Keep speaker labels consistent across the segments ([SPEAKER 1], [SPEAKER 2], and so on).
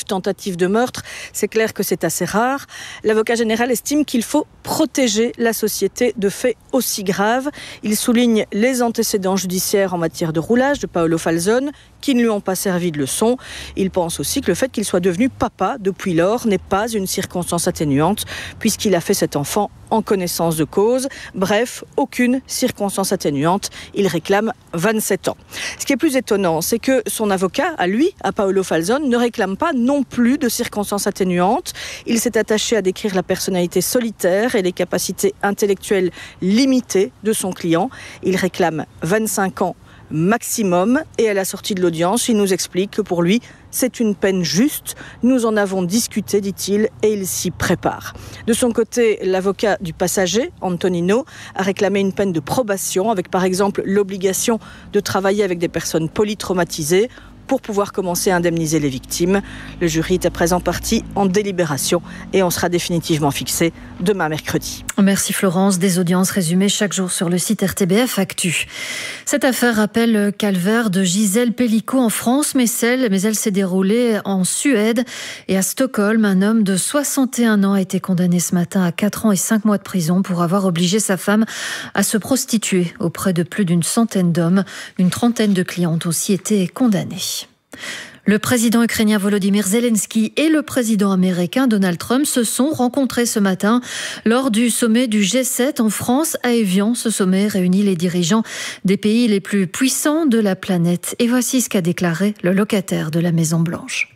[SPEAKER 1] tentatives de meurtre. C'est clair que c'est assez rare. L'avocat général estime qu'il faut protéger la société de faits aussi graves. Il souligne les antécédents judiciaires en matière de roulage de Paolo Falzone qui ne lui ont pas servi de leçon. Il pense aussi que le fait qu'il soit devenu papa depuis lors n'est pas une circonstance atténuante puisqu'il a fait cet enfant en connaissance de cause. Bref, aucune circonstance atténuante. Il réclame 27 ans. Ce qui est plus étonnant, c'est que son avocat, à Paolo Falzone, ne réclame pas non plus de circonstances atténuantes. Il s'est attaché à décrire la personnalité solitaire et les capacités intellectuelles limitées de son client. Il réclame 25 ans maximum et à la sortie de l'audience, il nous explique que pour lui, c'est une peine juste. Nous en avons discuté, dit-il, et il s'y prépare. De son côté, l'avocat du passager, Antonino, a réclamé une peine de probation avec par exemple l'obligation de travailler avec des personnes polytraumatisées pour pouvoir commencer à indemniser les victimes. Le jury est à présent parti en délibération et on sera définitivement fixé demain mercredi.
[SPEAKER 2] Merci Florence. Des audiences résumées chaque jour sur le site RTBF Actu. Cette affaire rappelle le calvaire de Gisèle Pellicot en France, mais elle s'est déroulée en Suède et à Stockholm. Un homme de 61 ans a été condamné ce matin à 4 ans et 5 mois de prison pour avoir obligé sa femme à se prostituer auprès de plus d'une centaine d'hommes. Une trentaine de clients ont aussi été condamnés. Le président ukrainien Volodymyr Zelensky et le président américain Donald Trump se sont rencontrés ce matin lors du sommet du G7 en France à Évian. Ce sommet réunit les dirigeants des pays les plus puissants de la planète. Et voici ce qu'a déclaré le locataire de la Maison-Blanche.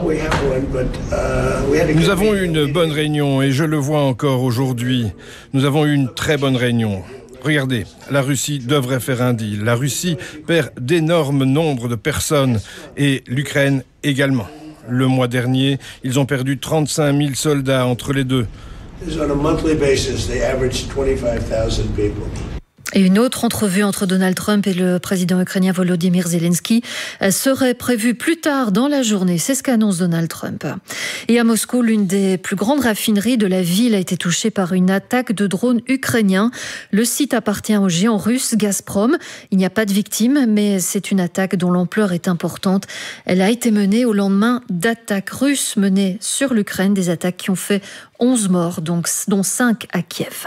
[SPEAKER 3] Nous avons eu une bonne réunion et je le vois encore aujourd'hui. Nous avons eu une très bonne réunion. Regardez, la Russie devrait faire un deal. La Russie perd d'énormes nombres de personnes et l'Ukraine également. Le mois dernier, ils ont perdu 35 000 soldats entre les deux.
[SPEAKER 2] Et une autre entrevue entre Donald Trump et le président ukrainien Volodymyr Zelensky serait prévue plus tard dans la journée. C'est ce qu'annonce Donald Trump. Et à Moscou, l'une des plus grandes raffineries de la ville a été touchée par une attaque de drones ukrainiens. Le site appartient au géant russe Gazprom. Il n'y a pas de victimes, mais c'est une attaque dont l'ampleur est importante. Elle a été menée au lendemain d'attaques russes menées sur l'Ukraine, des attaques qui ont fait 11 morts, dont 5 à Kiev.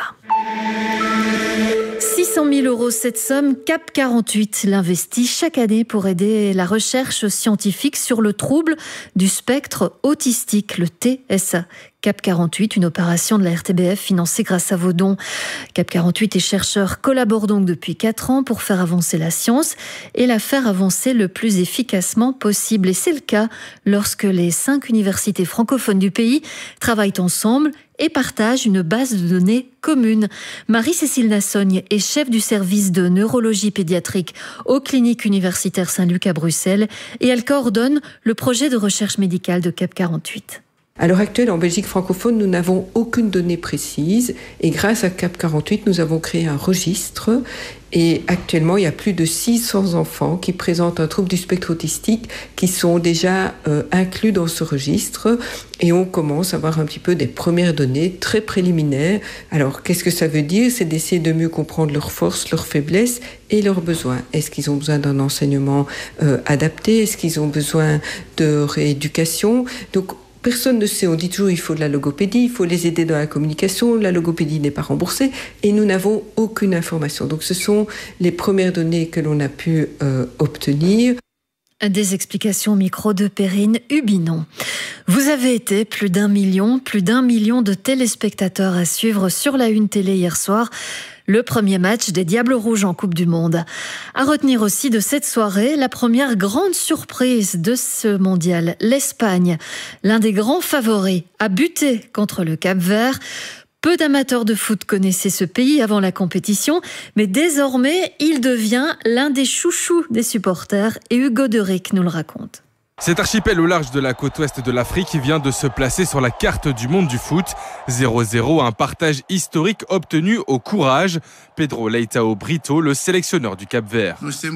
[SPEAKER 2] 600 000 €, cette somme, CAP 48 l'investit chaque année pour aider la recherche scientifique sur le trouble du spectre autistique, le TSA. CAP 48, une opération de la RTBF financée grâce à vos dons. CAP 48 et chercheurs collaborent donc depuis 4 ans pour faire avancer la science et la faire avancer le plus efficacement possible. Et c'est le cas lorsque les 5 universités francophones du pays travaillent ensemble et partagent une base de données commune. Marie-Cécile Nassogne est chef du service de neurologie pédiatrique aux cliniques universitaires Saint-Luc à Bruxelles et elle coordonne le projet de recherche médicale de CAP 48.
[SPEAKER 4] À l'heure actuelle, en Belgique francophone, nous n'avons aucune donnée précise et grâce à CAP 48, nous avons créé un registre et actuellement, il y a plus de 600 enfants qui présentent un trouble du spectre autistique qui sont déjà inclus dans ce registre et on commence à avoir un petit peu des premières données très préliminaires. Alors, qu'est-ce que ça veut dire ? C'est d'essayer de mieux comprendre leurs forces, leurs faiblesses et leurs besoins. Est-ce qu'ils ont besoin d'un enseignement adapté ? Est-ce qu'ils ont besoin de rééducation ? Donc, personne ne sait, on dit toujours il faut de la logopédie, il faut les aider dans la communication, la logopédie n'est pas remboursée et nous n'avons aucune information. Donc ce sont les premières données que l'on a pu obtenir.
[SPEAKER 2] Des explications au micro de Perrine Hubinon. Vous avez été plus d'un million de téléspectateurs à suivre sur la Une télé hier soir le premier match des Diables Rouges en Coupe du Monde. À retenir aussi de cette soirée, la première grande surprise de ce mondial, l'Espagne. L'un des grands favoris a buté contre le Cap-Vert. Peu d'amateurs de foot connaissaient ce pays avant la compétition, mais désormais, il devient l'un des chouchous des supporters et Hugo Derick nous le raconte.
[SPEAKER 5] Cet archipel au large de la côte ouest de l'Afrique vient de se placer sur la carte du monde du foot. 0-0, un partage historique obtenu au courage. Pedro Leitao Brito, le sélectionneur du Cap-Vert.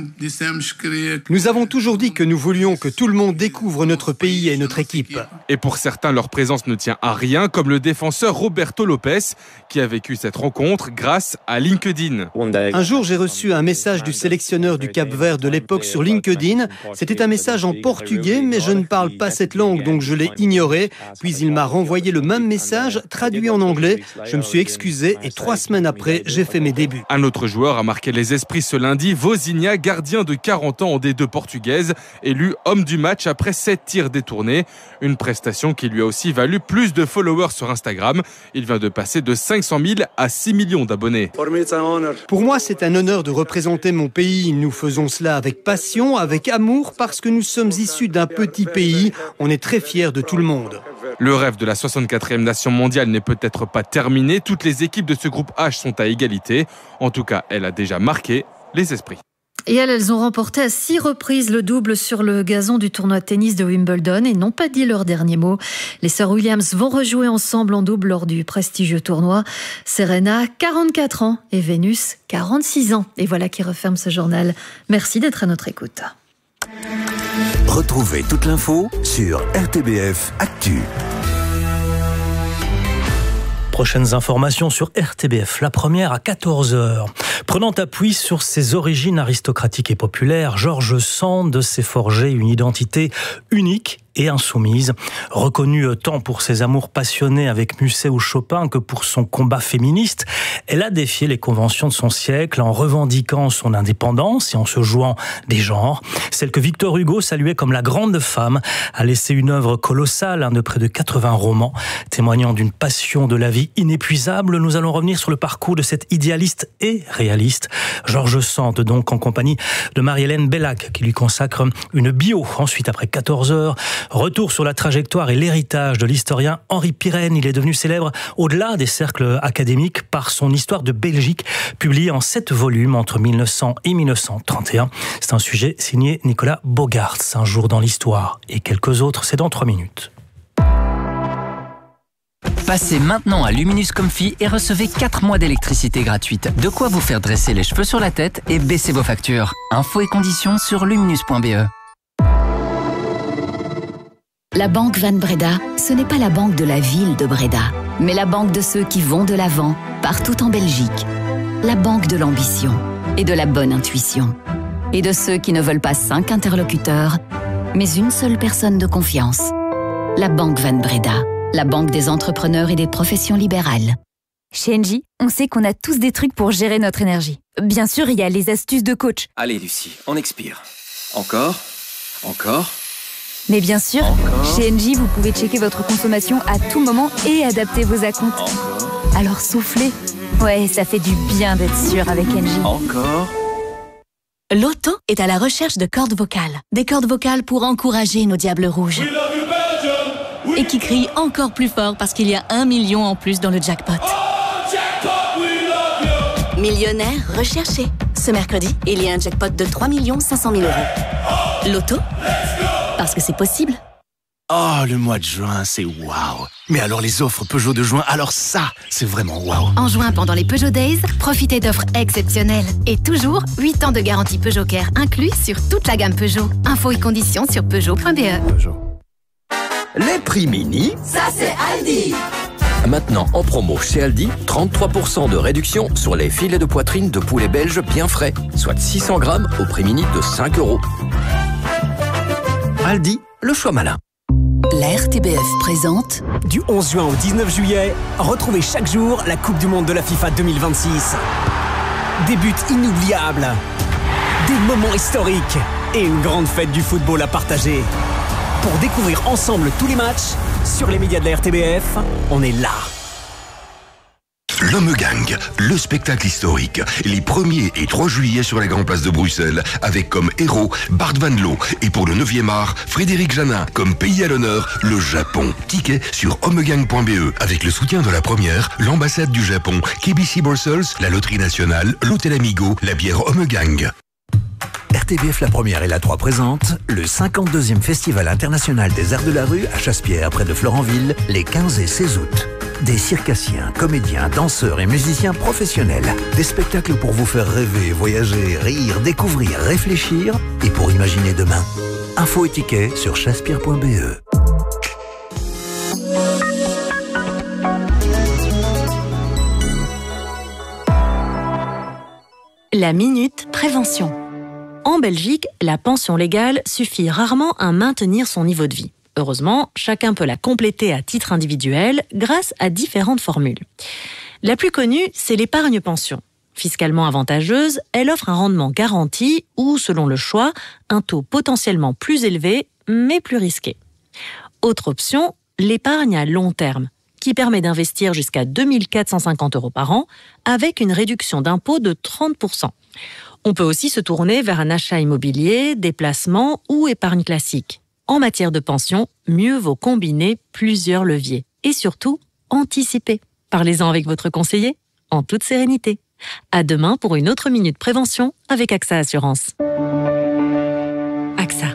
[SPEAKER 6] Nous avons toujours dit que nous voulions que tout le monde découvre notre pays et notre équipe.
[SPEAKER 5] Et pour certains, leur présence ne tient à rien, comme le défenseur Roberto Lopez, qui a vécu cette rencontre grâce à LinkedIn.
[SPEAKER 6] Un jour, j'ai reçu un message du sélectionneur du Cap-Vert de l'époque sur LinkedIn. C'était un message en portugais corrigé, mais je ne parle pas cette langue, donc je l'ai ignoré. Puis il m'a renvoyé le même message, traduit en anglais. Je me suis excusé et 3 semaines après, j'ai fait mes débuts.
[SPEAKER 5] Un autre joueur a marqué les esprits ce lundi, Vozinha, gardien de 40 ans en D2 portugaise, élu homme du match après 7 tirs détournés. Une prestation qui lui a aussi valu plus de followers sur Instagram. Il vient de passer de 500 000 à 6 millions d'abonnés.
[SPEAKER 6] Pour moi, c'est un honneur de représenter mon pays. Nous faisons cela avec passion, avec amour, parce que nous sommes issus d'un petit pays. On est très fiers de tout le monde.
[SPEAKER 5] Le rêve de la 64e nation mondiale n'est peut-être pas terminé. Toutes les équipes de ce groupe H sont à égalité. En tout cas, elle a déjà marqué les esprits.
[SPEAKER 2] Et elles ont remporté à 6 reprises le double sur le gazon du tournoi de tennis de Wimbledon et n'ont pas dit leur dernier mot. Les sœurs Williams vont rejouer ensemble en double lors du prestigieux tournoi. Serena, 44 ans et Vénus, 46 ans. Et voilà qui referme ce journal. Merci d'être à notre écoute.
[SPEAKER 7] Retrouvez toute l'info sur RTBF Actu.
[SPEAKER 8] Prochaines informations sur RTBF, la première à 14h. Prenant appui sur ses origines aristocratiques et populaires, Georges Sand s'est forgé une identité unique et insoumise. Reconnue tant pour ses amours passionnés avec Musset ou Chopin que pour son combat féministe, elle a défié les conventions de son siècle en revendiquant son indépendance et en se jouant des genres. Celle que Victor Hugo saluait comme la grande femme a laissé une œuvre colossale de près de 80 romans, témoignant d'une passion de la vie inépuisable. Nous allons revenir sur le parcours de cet idéaliste et réaliste. Georges Sand, donc, en compagnie de Marie-Hélène Bellac, qui lui consacre une bio. Ensuite, après 14h, retour sur la trajectoire et l'héritage de l'historien Henri Pirenne. Il est devenu célèbre au-delà des cercles académiques par son histoire de Belgique, publiée en 7 volumes entre 1900 et 1931. C'est un sujet signé Nicolas Bogarts, Un jour dans l'histoire. Et quelques autres, c'est dans 3 minutes.
[SPEAKER 9] Passez maintenant à Luminus Comfy et recevez 4 mois d'électricité gratuite. De quoi vous faire dresser les cheveux sur la tête et baisser vos factures. Infos et conditions sur luminus.be.
[SPEAKER 10] La banque Van Breda, ce n'est pas la banque de la ville de Breda, mais la banque de ceux qui vont de l'avant, partout en Belgique. La banque de l'ambition et de la bonne intuition. Et de ceux qui ne veulent pas 5 interlocuteurs, mais une seule personne de confiance. La banque Van Breda, la banque des entrepreneurs et des professions libérales.
[SPEAKER 11] Chez Engie, on sait qu'on a tous des trucs pour gérer notre énergie. Bien sûr, il y a les astuces de coach.
[SPEAKER 12] Allez Lucie, on expire. Encore.
[SPEAKER 11] Mais bien sûr, chez Engie, vous pouvez checker votre consommation à tout moment et adapter vos acomptes. Alors soufflez. Ouais, ça fait du bien d'être sûr avec Engie.
[SPEAKER 12] Encore.
[SPEAKER 10] Loto est à la recherche de cordes vocales. Des cordes vocales pour encourager nos diables rouges. Et qui crient encore plus fort parce qu'il y a 1 million en plus dans le jackpot. Millionnaire recherché. Ce mercredi, il y a un jackpot de 3 500 000 €. Loto, parce que c'est possible.
[SPEAKER 13] Oh, le mois de juin, c'est waouh. Mais alors les offres Peugeot de juin, alors ça, c'est vraiment waouh.
[SPEAKER 14] En juin, pendant les Peugeot Days, profitez d'offres exceptionnelles. Et toujours, 8 ans de garantie Peugeot Care inclus sur toute la gamme Peugeot. Infos et conditions sur Peugeot.be.
[SPEAKER 7] Les prix mini,
[SPEAKER 15] ça c'est Aldi.
[SPEAKER 7] Maintenant en promo chez Aldi, 33% de réduction sur les filets de poitrine de poulet belge bien frais, soit 600 grammes au prix mini de 5 €. Aldi, le choix malin.
[SPEAKER 10] La RTBF présente.
[SPEAKER 16] Du 11 juin au 19 juillet, retrouvez chaque jour la Coupe du Monde de la FIFA 2026. Des buts inoubliables, des moments historiques et une grande fête du football à partager. Pour découvrir ensemble tous les matchs, sur les médias de la RTBF, on est là.
[SPEAKER 17] L'Homme Gang, le spectacle historique, les 1er et 3 juillet sur la Grande Place de Bruxelles, avec comme héros Bart Van Loo et pour le 9e art, Frédéric Janin, comme pays à l'honneur, le Japon. Ticket sur homegang.be, avec le soutien de la première, l'ambassade du Japon, KBC Brussels, la Loterie Nationale, l'Hôtel Amigo, la bière Homme Gang.
[SPEAKER 7] RTBF La Première et La 3 présente le 52e Festival international des arts de la rue à Chassepierre, près de Florenville, les 15 et 16 août. Des circassiens, comédiens, danseurs et musiciens professionnels. Des spectacles pour vous faire rêver, voyager, rire, découvrir, réfléchir et pour imaginer demain. Infos et tickets sur chassepierre.be.
[SPEAKER 10] La Minute Prévention.
[SPEAKER 15] En Belgique, la pension légale suffit rarement à maintenir son niveau de vie. Heureusement, chacun peut la compléter à titre individuel grâce à différentes formules. La plus connue, c'est l'épargne pension. Fiscalement avantageuse, elle offre un rendement garanti ou, selon le choix, un taux potentiellement plus élevé, mais plus risqué. Autre option, l'épargne à long terme, qui permet d'investir jusqu'à 2 450 € par an avec une réduction d'impôt de 30%. On peut aussi se tourner vers un achat immobilier, des placements ou épargne classique. En matière de pension, mieux vaut combiner plusieurs leviers et surtout anticiper. Parlez-en avec votre conseiller en toute sérénité. À demain pour une autre Minute Prévention avec AXA Assurance. AXA.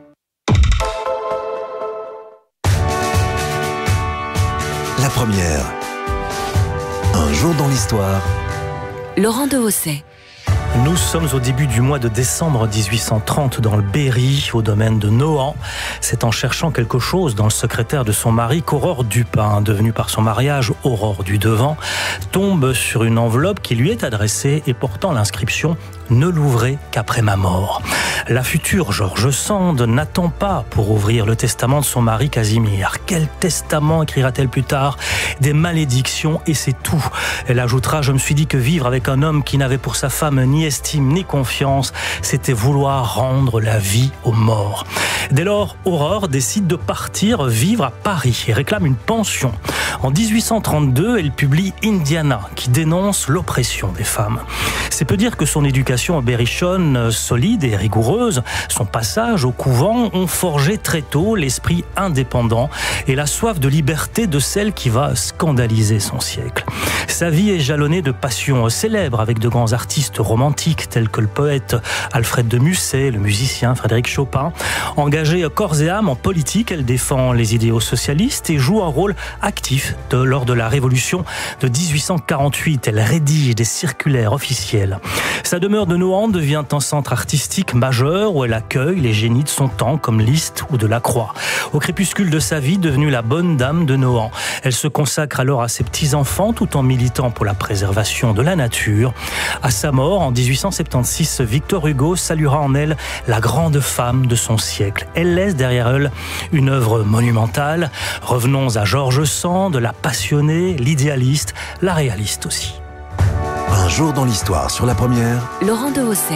[SPEAKER 7] La première. Un jour dans l'histoire.
[SPEAKER 10] Laurent de Hausset.
[SPEAKER 8] Nous sommes au début du mois de décembre 1830 dans le Berry, au domaine de Nohant. C'est en cherchant quelque chose dans le secrétaire de son mari qu'Aurore Dupin, devenue par son mariage Aurore du Devant, tombe sur une enveloppe qui lui est adressée et portant l'inscription « Ne l'ouvrez qu'après ma mort ». La future George Sand n'attend pas pour ouvrir le testament de son mari Casimir. Quel testament écrira-t-elle plus tard? Des malédictions et c'est tout. Elle ajoutera « Je me suis dit que vivre avec un homme qui n'avait pour sa femme ni estime ni confiance, c'était vouloir rendre la vie aux morts ». Dès lors, Aurore décide de partir vivre à Paris et réclame une pension. En 1832, elle publie Indiana, qui dénonce l'oppression des femmes. C'est peu dire que son éducation berrichonne, solide et rigoureuse, son passage au couvent ont forgé très tôt l'esprit indépendant et la soif de liberté de celle qui va scandaliser son siècle. Sa vie est jalonnée de passions célèbres avec de grands artistes romantiques tels que le poète Alfred de Musset, le musicien Frédéric Chopin. Engagée corps et âme en politique, elle défend les idéaux socialistes et joue un rôle actif lors de la Révolution de 1848. Elle rédige des circulaires officiels. Sa demeure de Nohant devient un centre artistique majeur où elle accueille les génies de son temps comme Liszt ou Delacroix. Au crépuscule de sa vie, devenue la bonne dame de Nohant, elle se consacre alors à ses petits-enfants tout en militant pour la préservation de la nature. À sa mort, en 1876, Victor Hugo saluera en elle la grande femme de son siècle. Elle laisse derrière elle une œuvre monumentale. Revenons à George Sand, la passionnée, l'idéaliste, la réaliste aussi.
[SPEAKER 7] Un jour dans l'histoire sur la première.
[SPEAKER 10] Laurent de Hausset.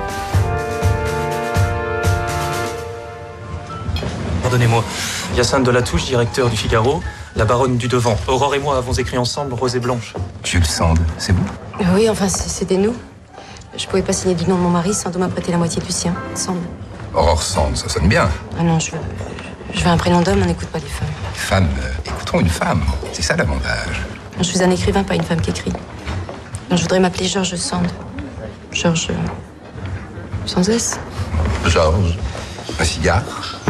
[SPEAKER 18] Pardonnez-moi, Hyacinthe de Latouche, directeur du Figaro, la baronne du Devant. Aurore et moi avons écrit ensemble Rose et Blanche.
[SPEAKER 19] Jules Sand, c'est vous?
[SPEAKER 20] Oui, enfin, c'était nous. Je pouvais pas signer du nom de mon mari sans m'apprêter la moitié du sien, Sand.
[SPEAKER 19] Aurore Sand, ça sonne bien.
[SPEAKER 20] Ah non, je veux un prénom d'homme, on n'écoute pas des femmes.
[SPEAKER 19] Femme, écoutons une femme. C'est ça l'avantage.
[SPEAKER 20] Je suis un écrivain, pas une femme qui écrit. Je voudrais m'appeler George Sand. George... sans S.
[SPEAKER 19] George. Un cigare.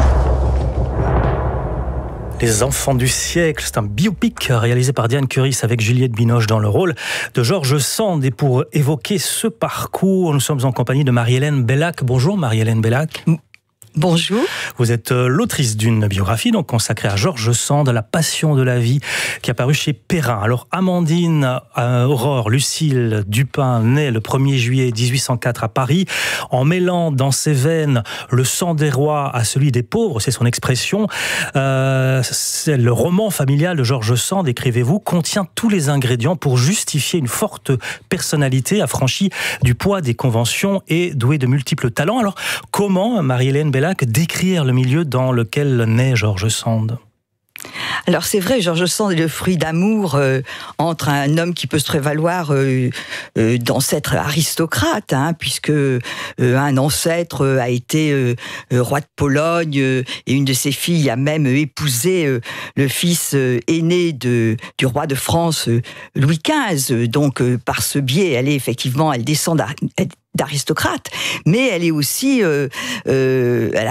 [SPEAKER 8] Les enfants du siècle, c'est un biopic réalisé par Diane Curis avec Juliette Binoche dans le rôle de George Sand. Et pour évoquer ce parcours, nous sommes en compagnie de Marie-Hélène Bellac. Bonjour Marie-Hélène Bellac.
[SPEAKER 21] Bonjour.
[SPEAKER 8] Vous êtes l'autrice d'une biographie donc consacrée à George Sand, La passion de la vie, qui est apparue chez Perrin. Alors Amandine Aurore Lucille Dupin naît le 1er juillet 1804 à Paris, en mêlant dans ses veines le sang des rois à celui des pauvres, c'est son expression. C'est le roman familial de George Sand, écrivez-vous, contient tous les ingrédients pour justifier une forte personnalité affranchie du poids des conventions et douée de multiples talents. Alors comment, Marie-Hélène Bellac, décrire le milieu dans lequel naît George Sand?
[SPEAKER 21] Alors c'est vrai, George Sand est le fruit d'amour entre un homme qui peut se prévaloir d'ancêtre aristocrate, puisque un ancêtre a été roi de Pologne et une de ses filles a même épousé le fils aîné du roi de France, Louis XV. Donc par ce biais, elle descend d'aristocrate, mais elle est aussi, elle a eu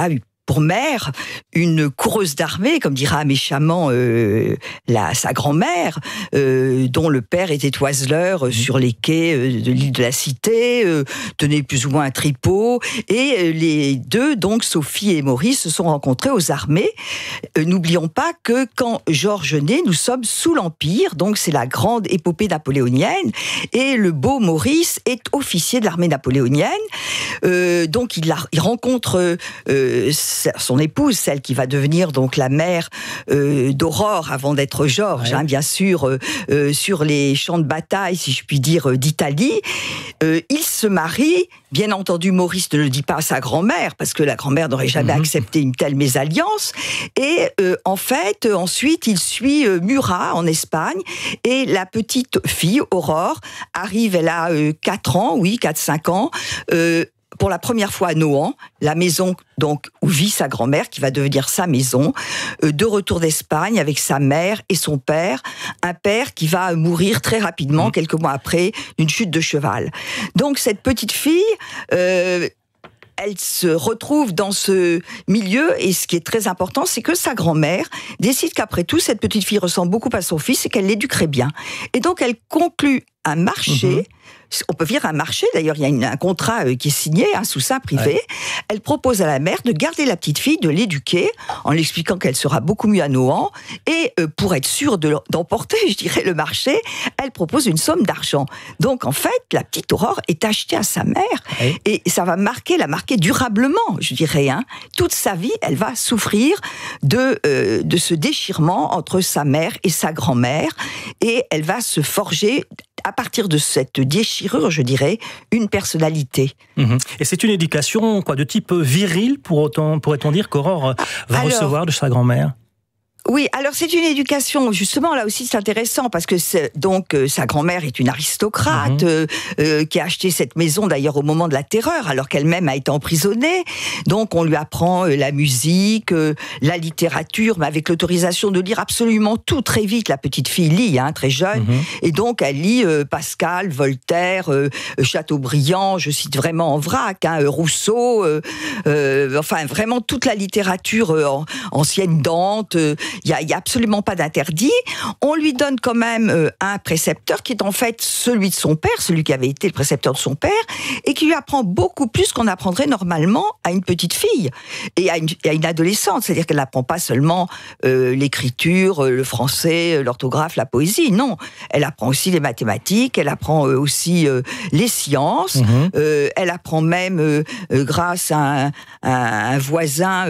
[SPEAKER 21] pour mère une coureuse d'armée, comme dira méchamment sa grand-mère, dont le père était oiseleur sur les quais de l'île de la Cité, tenait plus ou moins un tripot, et les deux, donc Sophie et Maurice, se sont rencontrés aux armées. N'oublions pas que quand Georges naît, nous sommes sous l'Empire, donc c'est la grande épopée napoléonienne, et le beau Maurice est officier de l'armée napoléonienne. Donc il rencontre son épouse, celle qui va devenir donc la mère d'Aurore avant d'être Georges, bien sûr, sur les champs de bataille, si je puis dire, d'Italie. Il se marie. Bien entendu, Maurice ne le dit pas à sa grand-mère, parce que la grand-mère n'aurait jamais accepté une telle mésalliance. Et en fait, ensuite, il suit Murat en Espagne, et la petite fille, Aurore, arrive, elle a 4-5 ans, pour la première fois à Nohant, la maison donc où vit sa grand-mère, qui va devenir sa maison, de retour d'Espagne avec sa mère et son père, un père qui va mourir très rapidement, quelques mois après, d'une chute de cheval. Donc cette petite fille, elle se retrouve dans ce milieu, et ce qui est très important, c'est que sa grand-mère décide qu'après tout, cette petite fille ressemble beaucoup à son fils et qu'elle l'éduquerait bien. Et donc elle conclut un marché. On peut dire un marché, d'ailleurs il y a un contrat qui est signé sous sein privé. Elle propose à la mère de garder la petite fille, de l'éduquer, en l'expliquant qu'elle sera beaucoup mieux à Nohant, et pour être sûre d'emporter, je dirais, le marché, elle propose une somme d'argent. Donc en fait, la petite Aurore est achetée à sa mère, et ça va la marquer durablement, je dirais. Toute sa vie, elle va souffrir de ce déchirement entre sa mère et sa grand-mère, et elle va se forger, à partir de cette déchirure, je dirais, une personnalité.
[SPEAKER 8] Et c'est une éducation de type viril, pourrait-on dire qu'Aurore va recevoir de sa grand-mère ?
[SPEAKER 21] Oui, alors c'est une éducation, justement, là aussi c'est intéressant, parce que sa grand-mère est une aristocrate qui a acheté cette maison d'ailleurs au moment de la Terreur, alors qu'elle-même a été emprisonnée. Donc on lui apprend la musique, la littérature, mais avec l'autorisation de lire absolument tout très vite. La petite fille lit, très jeune, et donc elle lit Pascal, Voltaire, Chateaubriand, je cite vraiment en vrac, Rousseau, enfin vraiment toute la littérature ancienne, Dante. Il n'y a absolument pas d'interdit. On lui donne quand même un précepteur qui est en fait celui de son père, celui qui avait été le précepteur de son père, et qui lui apprend beaucoup plus qu'on apprendrait normalement à une petite fille et à une adolescente. C'est-à-dire qu'elle n'apprend pas seulement l'écriture, le français, l'orthographe, la poésie. Non, elle apprend aussi les mathématiques, elle apprend aussi les sciences, elle apprend même, grâce à un voisin,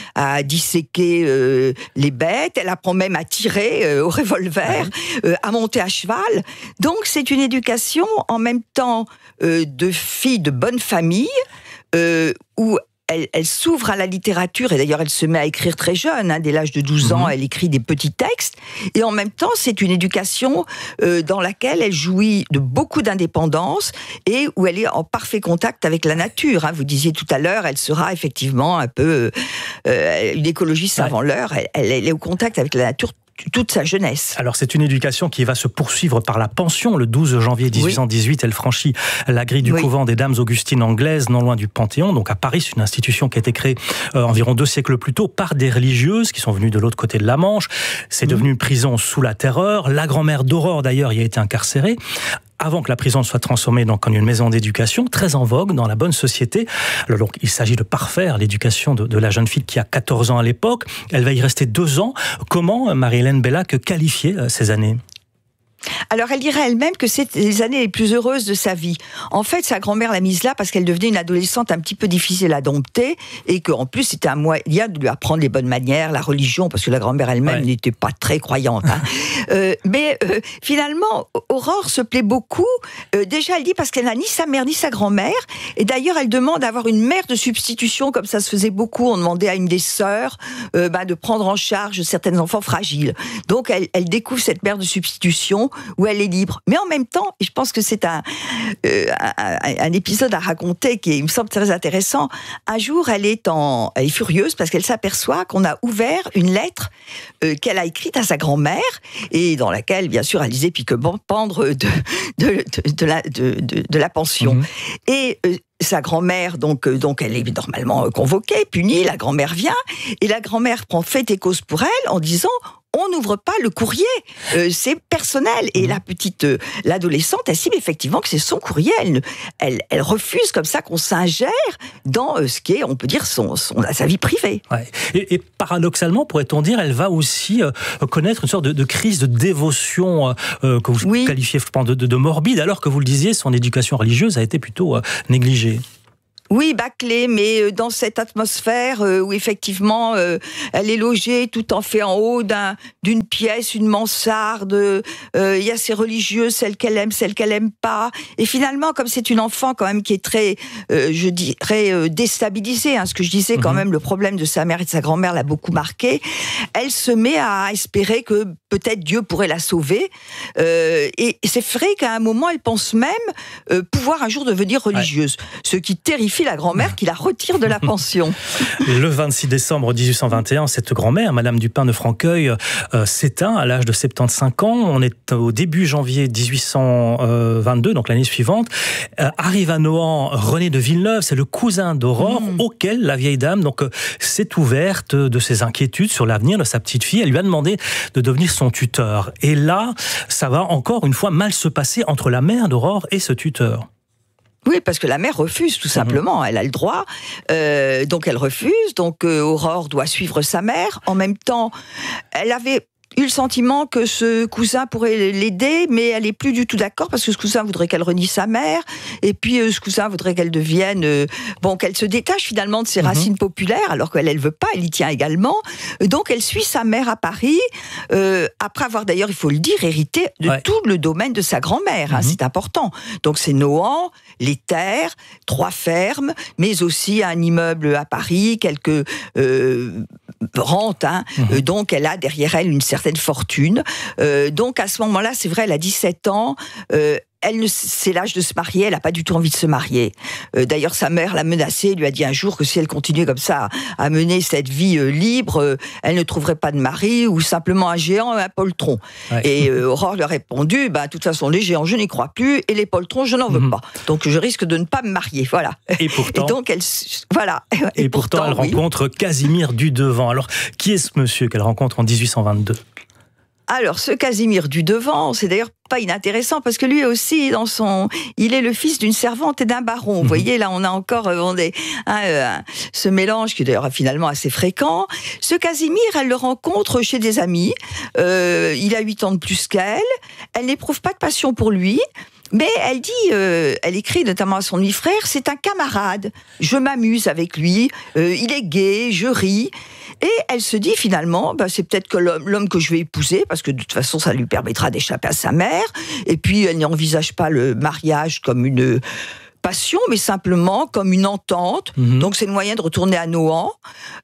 [SPEAKER 21] à disséquer les bêtes. Elle apprend même à tirer au revolver, à monter à cheval. Donc c'est une éducation en même temps de fille de bonne famille, où elle s'ouvre à la littérature, et d'ailleurs elle se met à écrire très jeune, dès l'âge de 12 ans, elle écrit des petits textes, et en même temps c'est une éducation dans laquelle elle jouit de beaucoup d'indépendance, et où elle est en parfait contact avec la nature. Vous disiez tout à l'heure, elle sera effectivement un peu une écologiste avant l'heure, elle est au contact avec la nature toute sa jeunesse.
[SPEAKER 8] Alors c'est une éducation qui va se poursuivre par la pension. Le 12 janvier 1818, elle franchit la grille du couvent des Dames Augustines anglaises, non loin du Panthéon, donc à Paris. C'est une institution qui a été créée environ 2 siècles plus tôt par des religieuses qui sont venues de l'autre côté de la Manche. C'est devenu une prison sous la Terreur. La grand-mère d'Aurore, d'ailleurs, y a été incarcérée, avant que la prison soit transformée en une maison d'éducation, très en vogue dans la bonne société. Alors donc, il s'agit de parfaire l'éducation de la jeune fille qui a 14 ans à l'époque. Elle va y rester 2 ans. Comment, Marie-Hélène Bellac, qualifier ces années ?
[SPEAKER 21] Alors elle dirait elle-même que c'est les années les plus heureuses de sa vie. En fait, sa grand-mère l'a mise là parce qu'elle devenait une adolescente un petit peu difficile à dompter, et qu'en plus c'était un moyen de lui apprendre les bonnes manières, la religion, parce que la grand-mère elle-même n'était pas très croyante. Mais finalement, Aurore se plaît beaucoup. Déjà, elle dit parce qu'elle n'a ni sa mère ni sa grand-mère, et d'ailleurs elle demande d'avoir une mère de substitution, comme ça se faisait beaucoup. On demandait à une des sœurs de prendre en charge certains enfants fragiles. Donc elle découvre cette mère de substitution où elle est libre. Mais en même temps, et je pense que c'est un épisode à raconter qui me semble très intéressant. Un jour, elle est furieuse parce qu'elle s'aperçoit qu'on a ouvert une lettre qu'elle a écrite à sa grand-mère et dans laquelle, bien sûr, elle disait pendre de la pension. Et sa grand-mère, donc elle est normalement convoquée, punie, la grand-mère vient, et la grand-mère prend fait et cause pour elle en disant on n'ouvre pas le courrier, c'est personnel. Et l'adolescente estime effectivement que c'est son courrier. Elle refuse comme ça qu'on s'ingère dans ce qui est, on peut dire, sa vie privée.
[SPEAKER 8] Ouais. Et paradoxalement, pourrait-on dire, elle va aussi connaître une sorte de crise de dévotion que vous qualifiez, je pense, de morbide, alors que vous le disiez, son éducation religieuse a été plutôt négligée.
[SPEAKER 21] Oui, bâclée, mais dans cette atmosphère où effectivement elle est logée tout en fait en haut d'une pièce, une mansarde. Il y a ces religieuses, celles qu'elle aime pas. Et finalement, comme c'est une enfant quand même qui est très, je dirais, déstabilisée, ce que je disais quand même, le problème de sa mère et de sa grand-mère l'a beaucoup marquée. Elle se met à espérer que peut-être Dieu pourrait la sauver. Et c'est vrai qu'à un moment, elle pense même pouvoir un jour devenir religieuse, ce qui terrifie la grand-mère qui la retire de la pension.
[SPEAKER 8] Le 26 décembre 1821, cette grand-mère, Madame Dupin de Franqueuil, s'éteint à l'âge de 75 ans. On est au début janvier 1822, donc l'année suivante. Arrive à Nohant René de Villeneuve, c'est le cousin d'Aurore, auquel la vieille dame s'est ouverte de ses inquiétudes sur l'avenir de sa petite fille. Elle lui a demandé de devenir son tuteur. Et là, ça va encore une fois mal se passer entre la mère d'Aurore et ce tuteur.
[SPEAKER 21] Oui, parce que la mère refuse, tout simplement. Elle a le droit, donc elle refuse. Donc Aurore doit suivre sa mère. En même temps, elle avait eu le sentiment que ce cousin pourrait l'aider, mais elle n'est plus du tout d'accord, parce que ce cousin voudrait qu'elle renie sa mère, et puis ce cousin voudrait qu'elle devienne... qu'elle se détache finalement de ses racines populaires, alors qu'elle ne veut pas, elle y tient également. Donc elle suit sa mère à Paris, après avoir d'ailleurs, il faut le dire, hérité de tout le domaine de sa grand-mère. C'est important. Donc c'est Nohant, les terres, 3 fermes, mais aussi un immeuble à Paris, quelques rentes. Donc elle a derrière elle une certaine fortune. Donc à ce moment-là, c'est vrai, elle a 17 ans. C'est l'âge de se marier, elle n'a pas du tout envie de se marier. D'ailleurs, sa mère l'a menacée, lui a dit un jour que si elle continuait comme ça à mener cette vie libre, elle ne trouverait pas de mari, ou simplement un géant, un poltron. Et Aurore lui a répondu, de toute façon, les géants, je n'y crois plus, et les poltrons, je n'en veux pas. Donc je risque de ne pas me marier, voilà.
[SPEAKER 8] Et pourtant,
[SPEAKER 21] donc elle
[SPEAKER 8] rencontre Casimir Dudevant. Alors, qui est ce monsieur qu'elle rencontre en 1822 ?
[SPEAKER 21] Alors, ce Casimir Dudevant, c'est d'ailleurs pas inintéressant, parce que lui aussi, il est le fils d'une servante et d'un baron. Vous voyez, là, on a encore ce mélange qui est d'ailleurs finalement assez fréquent. Ce Casimir, elle le rencontre chez des amis. Il a 8 ans de plus qu'elle. Elle n'éprouve pas de passion pour lui. Mais elle écrit notamment à son demi-frère, c'est un camarade, je m'amuse avec lui, il est gai, je ris. Et elle se dit finalement, c'est peut-être que l'homme que je vais épouser, parce que de toute façon ça lui permettra d'échapper à sa mère. Et puis elle n'envisage pas le mariage comme une passion, mais simplement comme une entente. Donc c'est le moyen de retourner à Nohant.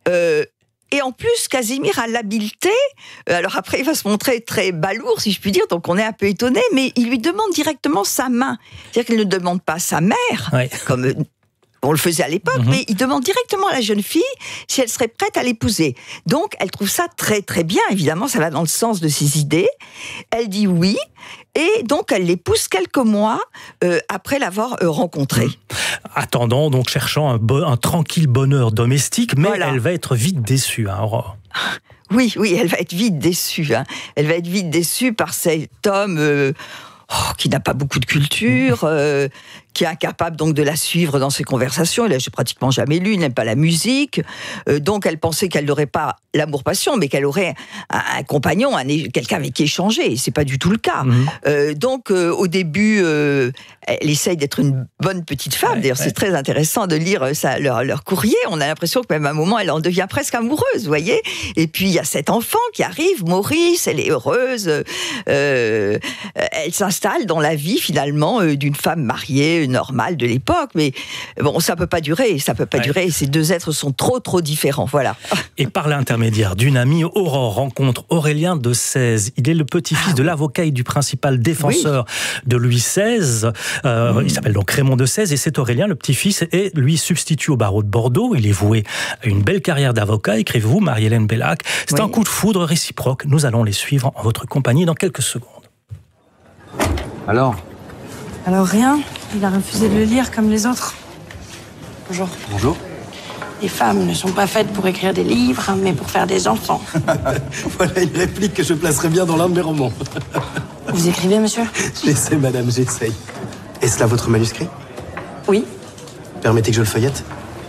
[SPEAKER 21] Et en plus, Casimir a l'habileté, alors après il va se montrer très balourd, si je puis dire, donc on est un peu étonné, mais il lui demande directement sa main. C'est-à-dire qu'il ne demande pas sa mère, comme on le faisait à l'époque, mais il demande directement à la jeune fille si elle serait prête à l'épouser. Donc elle trouve ça très très bien, évidemment, ça va dans le sens de ses idées. Elle dit oui, et donc elle l'épouse quelques mois après l'avoir rencontré.
[SPEAKER 8] Attendant, donc cherchant un tranquille bonheur domestique, mais elle va être vite déçue, Aurore.
[SPEAKER 21] Oui, elle va être vite déçue. Elle va être vite déçue par cet homme qui n'a pas beaucoup de culture, qui est incapable donc de la suivre dans ses conversations. Il n'a pratiquement jamais lu, il n'aime pas la musique. Donc elle pensait qu'elle n'aurait pas l'amour-passion, mais qu'elle aurait un compagnon, quelqu'un avec qui échanger. Et c'est pas du tout le cas. Donc au début, elle essaye d'être une bonne petite femme. D'ailleurs, c'est très intéressant de lire leur courrier. On a l'impression que même à un moment, elle en devient presque amoureuse, vous voyez. Et puis il y a cet enfant qui arrive, Maurice, elle est heureuse. Elle s'installe dans la vie finalement d'une femme mariée, normal de l'époque, mais bon, ça peut pas durer, ces deux êtres sont trop différents, voilà.
[SPEAKER 8] Et par l'intermédiaire d'une amie, Aurore rencontre Aurélien de Sèze. Il est le petit-fils de l'avocat et du principal défenseur de Louis XVI. Il s'appelle donc Raymond de Sèze, et c'est Aurélien, le petit-fils, et lui substitue au barreau de Bordeaux. Il est voué à une belle carrière d'avocat, écrivez-vous, Marie-Hélène Bellac. C'est un coup de foudre réciproque. Nous allons les suivre en votre compagnie dans quelques secondes.
[SPEAKER 1] Alors
[SPEAKER 22] rien, il a refusé de le lire comme les autres. Bonjour.
[SPEAKER 1] Bonjour.
[SPEAKER 22] Les femmes ne sont pas faites pour écrire des livres, mais pour faire des enfants.
[SPEAKER 1] Voilà une réplique que je placerai bien dans l'un de mes romans.
[SPEAKER 22] Vous écrivez, monsieur?
[SPEAKER 1] J'essaie, madame, j'essaye. Est-ce là votre manuscrit?
[SPEAKER 22] Oui.
[SPEAKER 1] Permettez que je le feuillette.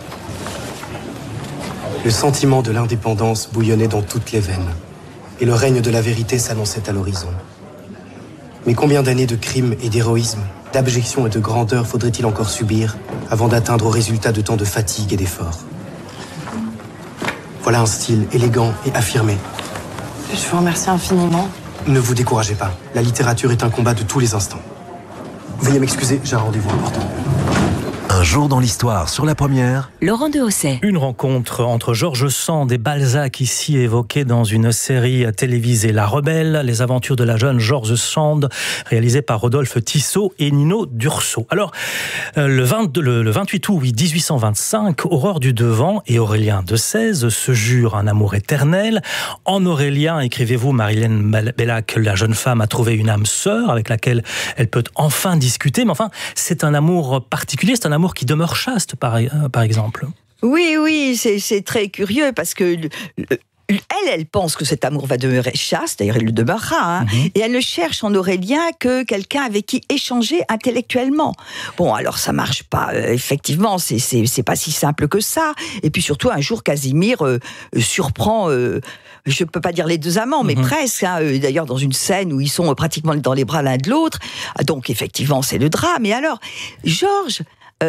[SPEAKER 1] Le sentiment de l'indépendance bouillonnait dans toutes les veines, et le règne de la vérité s'annonçait à l'horizon. Mais combien d'années de crimes et d'héroïsme, d'abjection et de grandeur faudrait-il encore subir avant d'atteindre au résultat de tant de fatigue et d'efforts? Voilà un style élégant et affirmé.
[SPEAKER 22] Je vous remercie infiniment.
[SPEAKER 1] Ne vous découragez pas, la littérature est un combat de tous les instants. Veuillez m'excuser, j'ai un rendez-vous important.
[SPEAKER 7] Un jour dans l'histoire sur la première.
[SPEAKER 10] Laurent de Hausset.
[SPEAKER 8] Une rencontre entre George Sand et Balzac, ici évoquée dans une série télévisée La Rebelle, les aventures de la jeune George Sand, réalisée par Rodolphe Tissot et Nino Durso. Alors, le 28 août 1825, Aurore du Devant et Aurélien de Sèze se jurent un amour éternel. En Aurélien, écrivez-vous, Marie-Hélène Bellac, la jeune femme a trouvé une âme sœur avec laquelle elle peut enfin discuter. Mais enfin, c'est un amour particulier, c'est un amour qui demeure chaste, par exemple.
[SPEAKER 21] Oui, c'est très curieux parce que elle pense que cet amour va demeurer chaste, d'ailleurs il le demeurera, et elle ne cherche en Aurélien que quelqu'un avec qui échanger intellectuellement. Bon, alors ça marche pas, effectivement, c'est pas si simple que ça, et puis surtout un jour Casimir surprend... je peux pas dire les deux amants, mais presque. D'ailleurs, dans une scène où ils sont pratiquement dans les bras l'un de l'autre. Donc, effectivement, c'est le drame. Et alors, Georges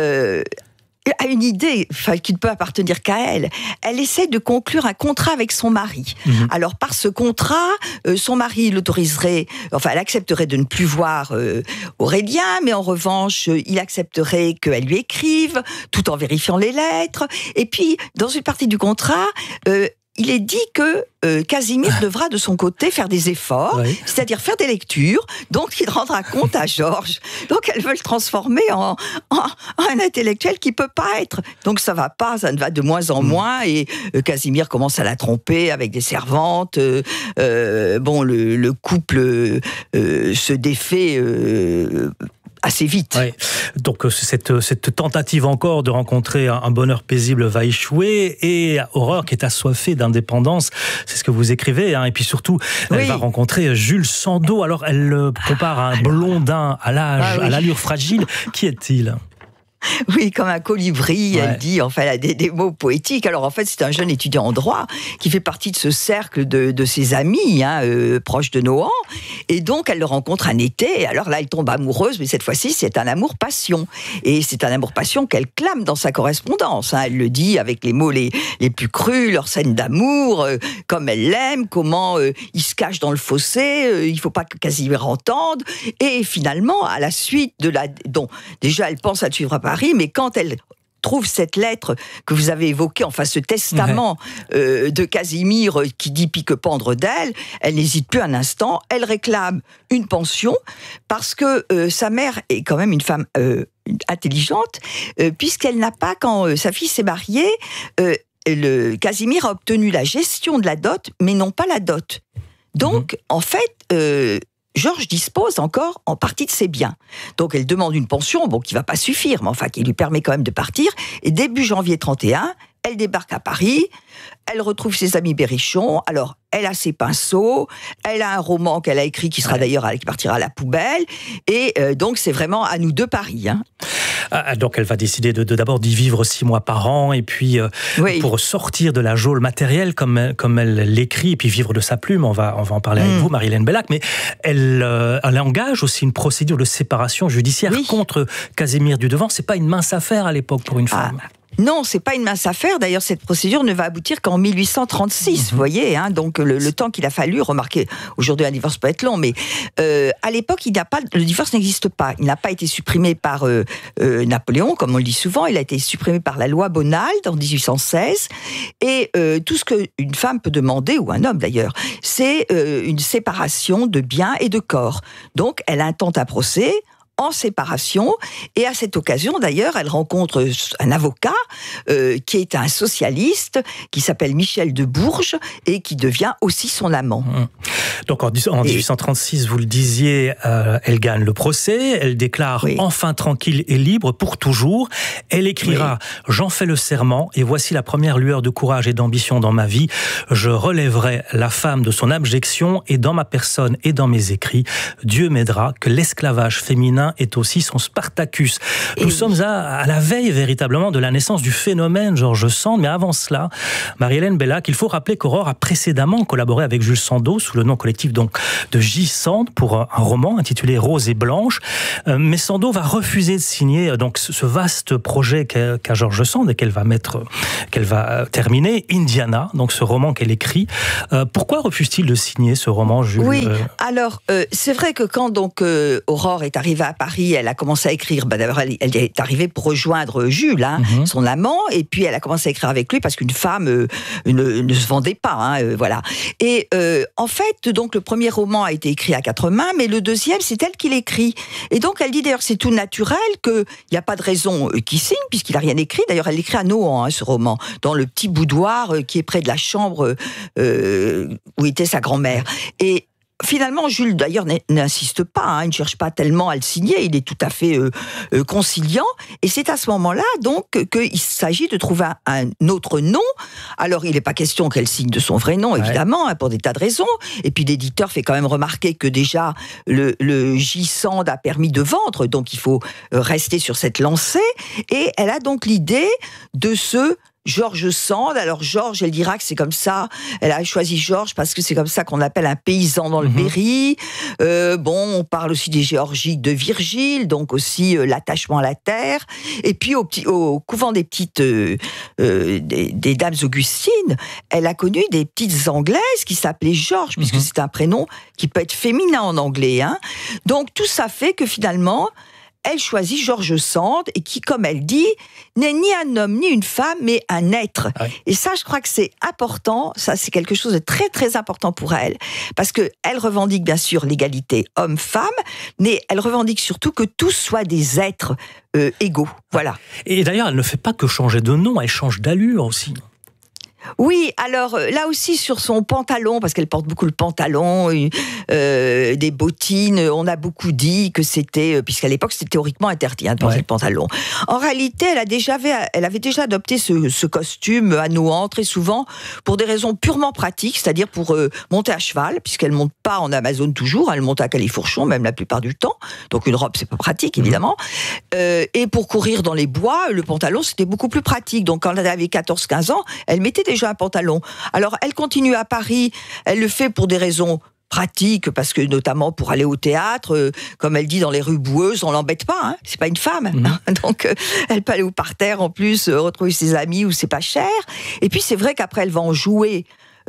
[SPEAKER 21] a une idée qui ne peut appartenir qu'à elle. Elle essaie de conclure un contrat avec son mari. Alors, par ce contrat, son mari l'autoriserait, elle accepterait de ne plus voir Aurélien, mais en revanche, il accepterait qu'elle lui écrive, tout en vérifiant les lettres. Et puis, dans une partie du contrat, il est dit que Casimir devra de son côté faire des efforts, c'est-à-dire faire des lectures, donc il rendra compte à Georges. Donc elle veut le transformer en un intellectuel qui peut pas être. Donc ça va pas, ça ne va de moins en moins, et Casimir commence à la tromper avec des servantes. Le couple se défait assez vite.
[SPEAKER 8] Ouais. Donc cette tentative encore de rencontrer un bonheur paisible va échouer, et Aurore, qui est assoiffée d'indépendance, c'est ce que vous écrivez, et puis surtout elle va rencontrer Jules Sandeau. Alors elle le compare à un blondin à l'âge, à l'allure fragile. Qui est-il ?
[SPEAKER 21] Oui, comme un colibri, elle dit, elle a des mots poétiques. Alors en fait, c'est un jeune étudiant en droit qui fait partie de ce cercle de ses amis, proches de Nohant. Et donc, elle le rencontre un été. Et alors là, elle tombe amoureuse, mais cette fois-ci, c'est un amour-passion. Et c'est un amour-passion qu'elle clame dans sa correspondance. Elle le dit avec les mots les plus crus, leur scène d'amour, comme elle l'aime, comment il se cache dans le fossé, il ne faut pas que Casimir entende. Et finalement, à la suite dont déjà elle pense à le suivre à Paris, mais quand elle trouve cette lettre que vous avez évoquée, ce testament de Casimir qui dit pique-pendre d'elle, elle n'hésite plus un instant, elle réclame une pension parce que sa mère est quand même une femme intelligente, puisqu'elle n'a pas, quand sa fille s'est mariée, Casimir a obtenu la gestion de la dot, mais non pas la dot. Donc, en fait... Georges dispose encore en partie de ses biens. Donc elle demande une pension, qui va pas suffire, mais qui lui permet quand même de partir. Et début janvier 31, elle débarque à Paris, elle retrouve ses amis berrichons. Alors, elle a ses pinceaux, elle a un roman qu'elle a écrit qui partira à la poubelle. Et donc, c'est vraiment à nous deux Paris.
[SPEAKER 8] Donc, elle va décider d'abord d'y vivre 6 mois par an, et puis pour sortir de la geôle matérielle, comme elle l'écrit, et puis vivre de sa plume. On va en parler avec vous, Marie-Hélène Bellac. Mais elle engage aussi une procédure de séparation judiciaire contre Casimir du Devant. C'est pas une mince affaire à l'époque pour une femme.
[SPEAKER 21] Non, c'est pas une mince affaire. D'ailleurs, cette procédure ne va aboutir qu'en 1836, vous voyez. Hein, donc, le temps qu'il a fallu, remarquez, aujourd'hui, un divorce peut être long, mais à l'époque, le divorce n'existe pas. Il n'a pas été supprimé par Napoléon, comme on le dit souvent. Il a été supprimé par la loi Bonald en 1816. Et tout ce qu'une femme peut demander, ou un homme d'ailleurs, c'est une séparation de biens et de corps. Donc, elle intente un procès en séparation, et à cette occasion d'ailleurs elle rencontre un avocat qui est un socialiste qui s'appelle Michel de Bourges et qui devient aussi son amant.
[SPEAKER 8] Donc en 1836, vous le disiez, elle gagne le procès, elle déclare enfin tranquille et libre pour toujours. Elle écrira « J'en fais le serment et voici la première lueur de courage et d'ambition dans ma vie. Je relèverai la femme de son abjection et dans ma personne et dans mes écrits, Dieu m'aidera que l'esclavage féminin est aussi son Spartacus. » Nous sommes à la veille véritablement de la naissance du phénomène George Sand, mais avant cela, Marie-Hélène Bellac, il faut rappeler qu'Aurore a précédemment collaboré avec Jules Sandeau sous le nom collectif donc de J. Sand pour un roman intitulé Rose et Blanche, mais Sandeau va refuser de signer donc ce vaste projet qu'a George Sand et qu'elle va terminer, Indiana, donc ce roman qu'elle écrit. Pourquoi refuse-t-il de signer ce roman, Jules?
[SPEAKER 21] Oui, alors c'est vrai que quand donc Aurore est arrivée à Paris, elle a commencé à écrire. D'abord, elle est arrivée pour rejoindre Jules, son amant, et puis elle a commencé à écrire avec lui parce qu'une femme ne se vendait pas, voilà. Et en fait, donc le premier roman a été écrit à 4 mains, mais le deuxième, c'est elle qui l'écrit. Et donc elle dit d'ailleurs c'est tout naturel, qu'il n'y a pas de raison qu'il signe puisqu'il n'a rien écrit. D'ailleurs, elle l'écrit à Nohant, ce roman, dans le petit boudoir qui est près de la chambre où était sa grand-mère. Et finalement, Jules, d'ailleurs, n'insiste pas, il ne cherche pas tellement à le signer, il est tout à fait conciliant, et c'est à ce moment-là, donc, qu'il s'agit de trouver un autre nom. Alors, il n'est pas question qu'elle signe de son vrai nom, évidemment, pour des tas de raisons, et puis l'éditeur fait quand même remarquer que déjà, le J. Sand a permis de vendre, donc il faut rester sur cette lancée, et elle a donc l'idée de se George Sand. Alors Georges, elle dira que c'est comme ça, elle a choisi Georges parce que c'est comme ça qu'on appelle un paysan dans le Berry. On parle aussi des Géorgiques de Virgile, donc aussi l'attachement à la terre. Et puis au couvent des petites des dames augustines, elle a connu des petites anglaises qui s'appelaient Georges, puisque c'est un prénom qui peut être féminin en anglais. Donc tout ça fait que finalement elle choisit George Sand, et qui, comme elle dit, n'est ni un homme ni une femme, mais un être. Et ça, je crois que c'est important, ça c'est quelque chose de très très important pour elle, parce qu'elle revendique bien sûr l'égalité homme-femme, mais elle revendique surtout que tous soient des êtres égaux. Voilà.
[SPEAKER 8] Et d'ailleurs, elle ne fait pas que changer de nom, elle change d'allure aussi.
[SPEAKER 21] Oui, alors là aussi sur son pantalon, parce qu'elle porte beaucoup le pantalon, des bottines, on a beaucoup dit que c'était, puisqu'à l'époque c'était théoriquement interdit de porter le pantalon. En réalité, elle avait déjà adopté ce costume à Nohant très souvent pour des raisons purement pratiques, c'est-à-dire pour monter à cheval, puisqu'elle monte pas en Amazone toujours, elle monte à Califourchon même la plupart du temps, donc une robe c'est pas pratique évidemment, et pour courir dans les bois, le pantalon c'était beaucoup plus pratique, donc quand elle avait 14-15 ans, elle mettait déjà un pantalon. Alors elle continue à Paris, elle le fait pour des raisons pratiques, parce que notamment pour aller au théâtre, comme elle dit, dans les rues boueuses, on l'embête pas, c'est pas une femme, donc elle peut aller au parterre en plus, retrouver ses amis où c'est pas cher. Et puis c'est vrai qu'après elle va en jouer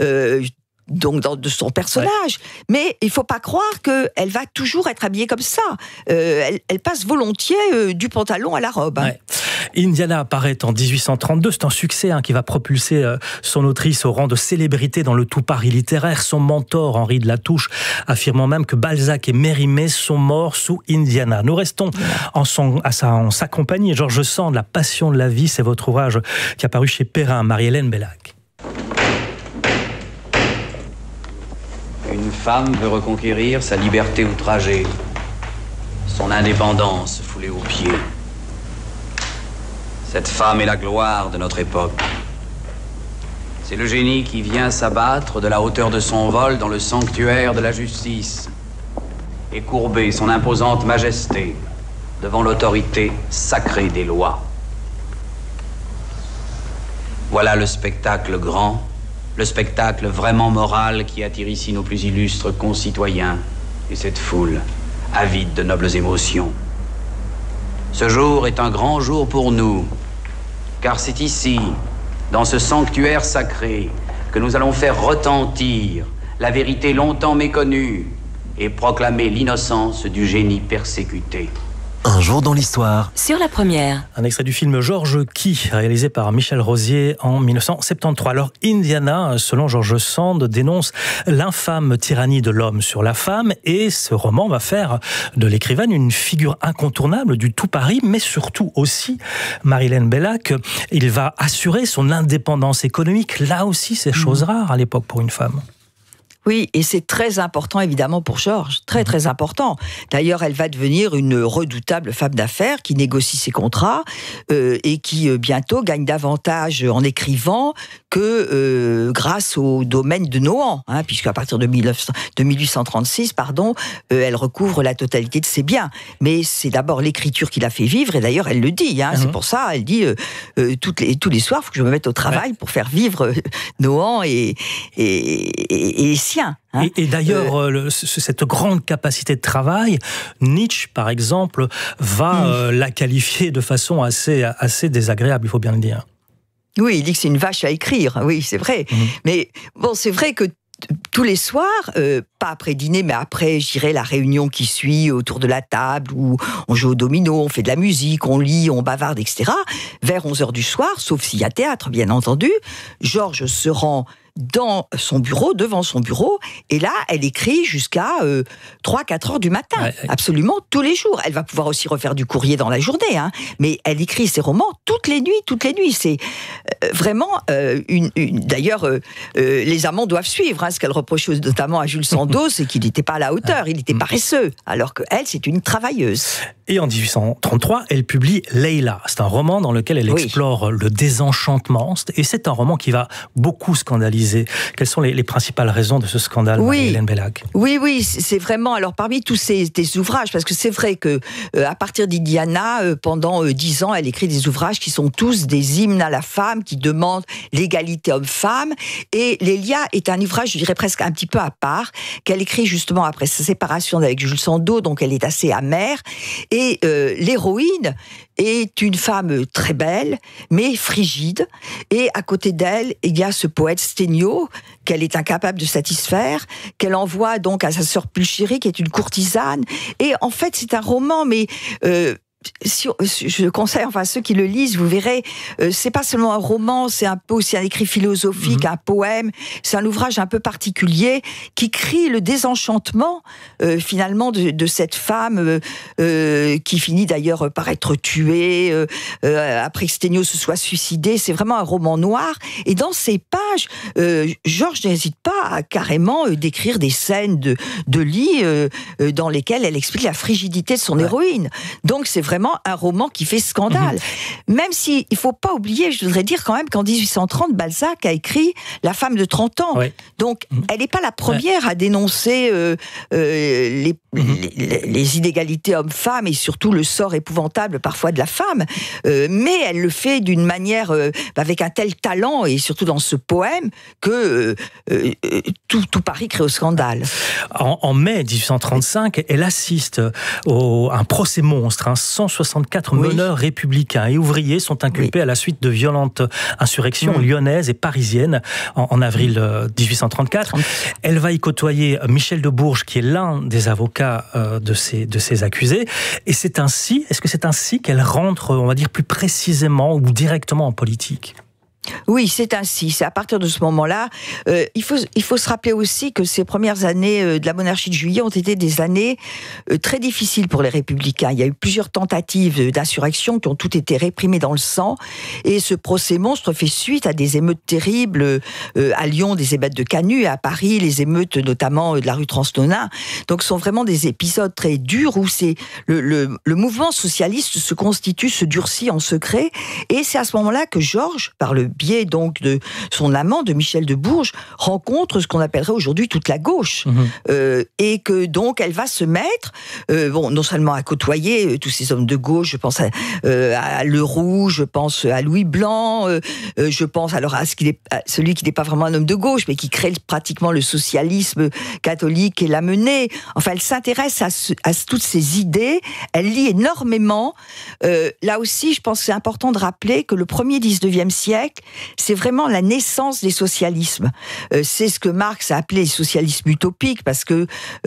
[SPEAKER 21] donc de son personnage, mais il faut pas croire qu'elle va toujours être habillée comme ça. Elle passe volontiers du pantalon à la robe.
[SPEAKER 8] Indiana apparaît en 1832, c'est un succès qui va propulser son autrice au rang de célébrité dans le tout Paris littéraire. Son mentor, Henri de Latouche, affirmant même que Balzac et Mérimée sont morts sous Indiana. Nous restons en sa compagnie. George Sand, La passion de la vie, c'est votre ouvrage qui a paru chez Perrin. Marie-Hélène Bellac.
[SPEAKER 3] Une femme veut reconquérir sa liberté outragée, son indépendance foulée aux pieds. Cette femme est la gloire de notre époque. C'est le génie qui vient s'abattre de la hauteur de son vol dans le sanctuaire de la justice et courber son imposante majesté devant l'autorité sacrée des lois. Voilà le spectacle grand, le spectacle vraiment moral qui attire ici nos plus illustres concitoyens et cette foule avide de nobles émotions. Ce jour est un grand jour pour nous, car c'est ici, dans ce sanctuaire sacré, que nous allons faire retentir la vérité longtemps méconnue et proclamer l'innocence du génie persécuté.
[SPEAKER 4] Un jour dans l'histoire.
[SPEAKER 15] Sur la première.
[SPEAKER 8] Un extrait du film Georges Qui, réalisé par Michel Rosier en 1973. Alors, Indiana, selon George Sand, dénonce l'infâme tyrannie de l'homme sur la femme, et ce roman va faire de l'écrivaine une figure incontournable du tout Paris, mais surtout aussi, Marie-Hélène Bellac, il va assurer son indépendance économique. Là aussi, c'est chose rare à l'époque pour une femme.
[SPEAKER 21] Oui, et c'est très important évidemment pour Georges, très très important. D'ailleurs, elle va devenir une redoutable femme d'affaires qui négocie ses contrats et qui bientôt gagne davantage en écrivant que grâce au domaine de Nohant, puisqu'à partir de 1836, elle recouvre la totalité de ses biens. Mais c'est d'abord l'écriture qui l'a fait vivre, et d'ailleurs elle le dit. C'est pour ça, elle dit tous les soirs, il faut que je me mette au travail pour faire vivre Nohant et
[SPEAKER 8] Et d'ailleurs, cette grande capacité de travail, Nietzsche, par exemple, va la qualifier de façon assez désagréable, il faut bien le dire.
[SPEAKER 21] Oui, il dit que c'est une vache à écrire, oui, c'est vrai. Mais bon, c'est vrai que tous les soirs, pas après dîner, mais après, je dirais, la réunion qui suit autour de la table, où on joue au domino, on fait de la musique, on lit, on bavarde, etc. Vers 11h du soir, sauf s'il y a théâtre, bien entendu, Georges se rend dans son bureau, devant son bureau, et là, elle écrit jusqu'à 3-4 heures du matin, absolument tous les jours. Elle va pouvoir aussi refaire du courrier dans la journée, mais elle écrit ses romans toutes les nuits. C'est vraiment D'ailleurs, les amants doivent suivre, ce qu'elle reprochait notamment à Jules Sandeau, c'est qu'il n'était pas à la hauteur, il était paresseux, alors qu'elle, c'est une travailleuse.
[SPEAKER 8] Et en 1833, elle publie Leila. C'est un roman dans lequel elle explore le désenchantement, et c'est un roman qui va beaucoup scandaliser. Quelles sont les principales raisons de ce scandale, Marie-Hélène Bellac ?
[SPEAKER 21] Oui, c'est vraiment, alors parmi tous ces ouvrages, parce que c'est vrai que à partir d'Indiana, pendant 10 ans, elle écrit des ouvrages qui sont tous des hymnes à la femme, qui demandent l'égalité homme-femme, et Lélia est un ouvrage, je dirais presque un petit peu à part, qu'elle écrit justement après sa séparation avec Jules Sandeau, donc elle est assez amère, et l'héroïne est une femme très belle, mais frigide, et à côté d'elle, il y a ce poète Sténio, qu'elle est incapable de satisfaire, qu'elle envoie donc à sa sœur Pulchérie, qui est une courtisane, et en fait c'est un roman, mais je conseille, à ceux qui le lisent, vous verrez, c'est pas seulement un roman, c'est un peu aussi un écrit philosophique, un poème, c'est un ouvrage un peu particulier qui crie le désenchantement finalement de cette femme qui finit d'ailleurs par être tuée après que Sténio se soit suicidé. C'est vraiment un roman noir, et dans ces pages, Georges n'hésite pas à carrément décrire des scènes de lit dans lesquelles elle explique la frigidité de son héroïne. Donc c'est vraiment un roman qui fait scandale. Même si, il ne faut pas oublier, je voudrais dire quand même qu'en 1830, Balzac a écrit La femme de 30 ans. Donc, elle n'est pas la première à dénoncer les inégalités hommes-femmes et surtout le sort épouvantable parfois de la femme. Mais elle le fait d'une manière, avec un tel talent, et surtout dans ce poème, que tout Paris crée au scandale.
[SPEAKER 8] En mai 1835, elle assiste à un procès monstre. 164 meneurs républicains et ouvriers sont inculpés à la suite de violentes insurrections lyonnaises et parisiennes en avril 1834. Elle va y côtoyer Michel de Bourges, qui est l'un des avocats de ces accusés. Et est-ce que c'est ainsi qu'elle rentre, on va dire, plus précisément ou directement en politique ?
[SPEAKER 21] Oui, c'est ainsi. C'est à partir de ce moment-là. Il faut se rappeler aussi que ces premières années de la monarchie de Juillet ont été des années très difficiles pour les républicains. Il y a eu plusieurs tentatives d'insurrection qui ont toutes été réprimées dans le sang. Et ce procès monstre fait suite à des émeutes terribles à Lyon, des émeutes de Canut, et à Paris, les émeutes notamment de la rue Transnonain. Donc ce sont vraiment des épisodes très durs où le mouvement socialiste se constitue, se durcit en secret. Et c'est à ce moment-là que Georges, par le biais donc de son amant, de Michel de Bourges, rencontre ce qu'on appellerait aujourd'hui toute la gauche. Et que donc elle va se mettre, non seulement à côtoyer tous ces hommes de gauche, je pense à Leroux, je pense à Louis Blanc, je pense alors à celui qui n'est pas vraiment un homme de gauche, mais qui crée pratiquement le socialisme catholique et l'a mené. Enfin, elle s'intéresse à toutes ces idées, elle lit énormément. Là aussi, je pense que c'est important de rappeler que le premier 19e siècle, c'est vraiment la naissance des socialismes. C'est ce que Marx a appelé les socialismes utopiques, parce que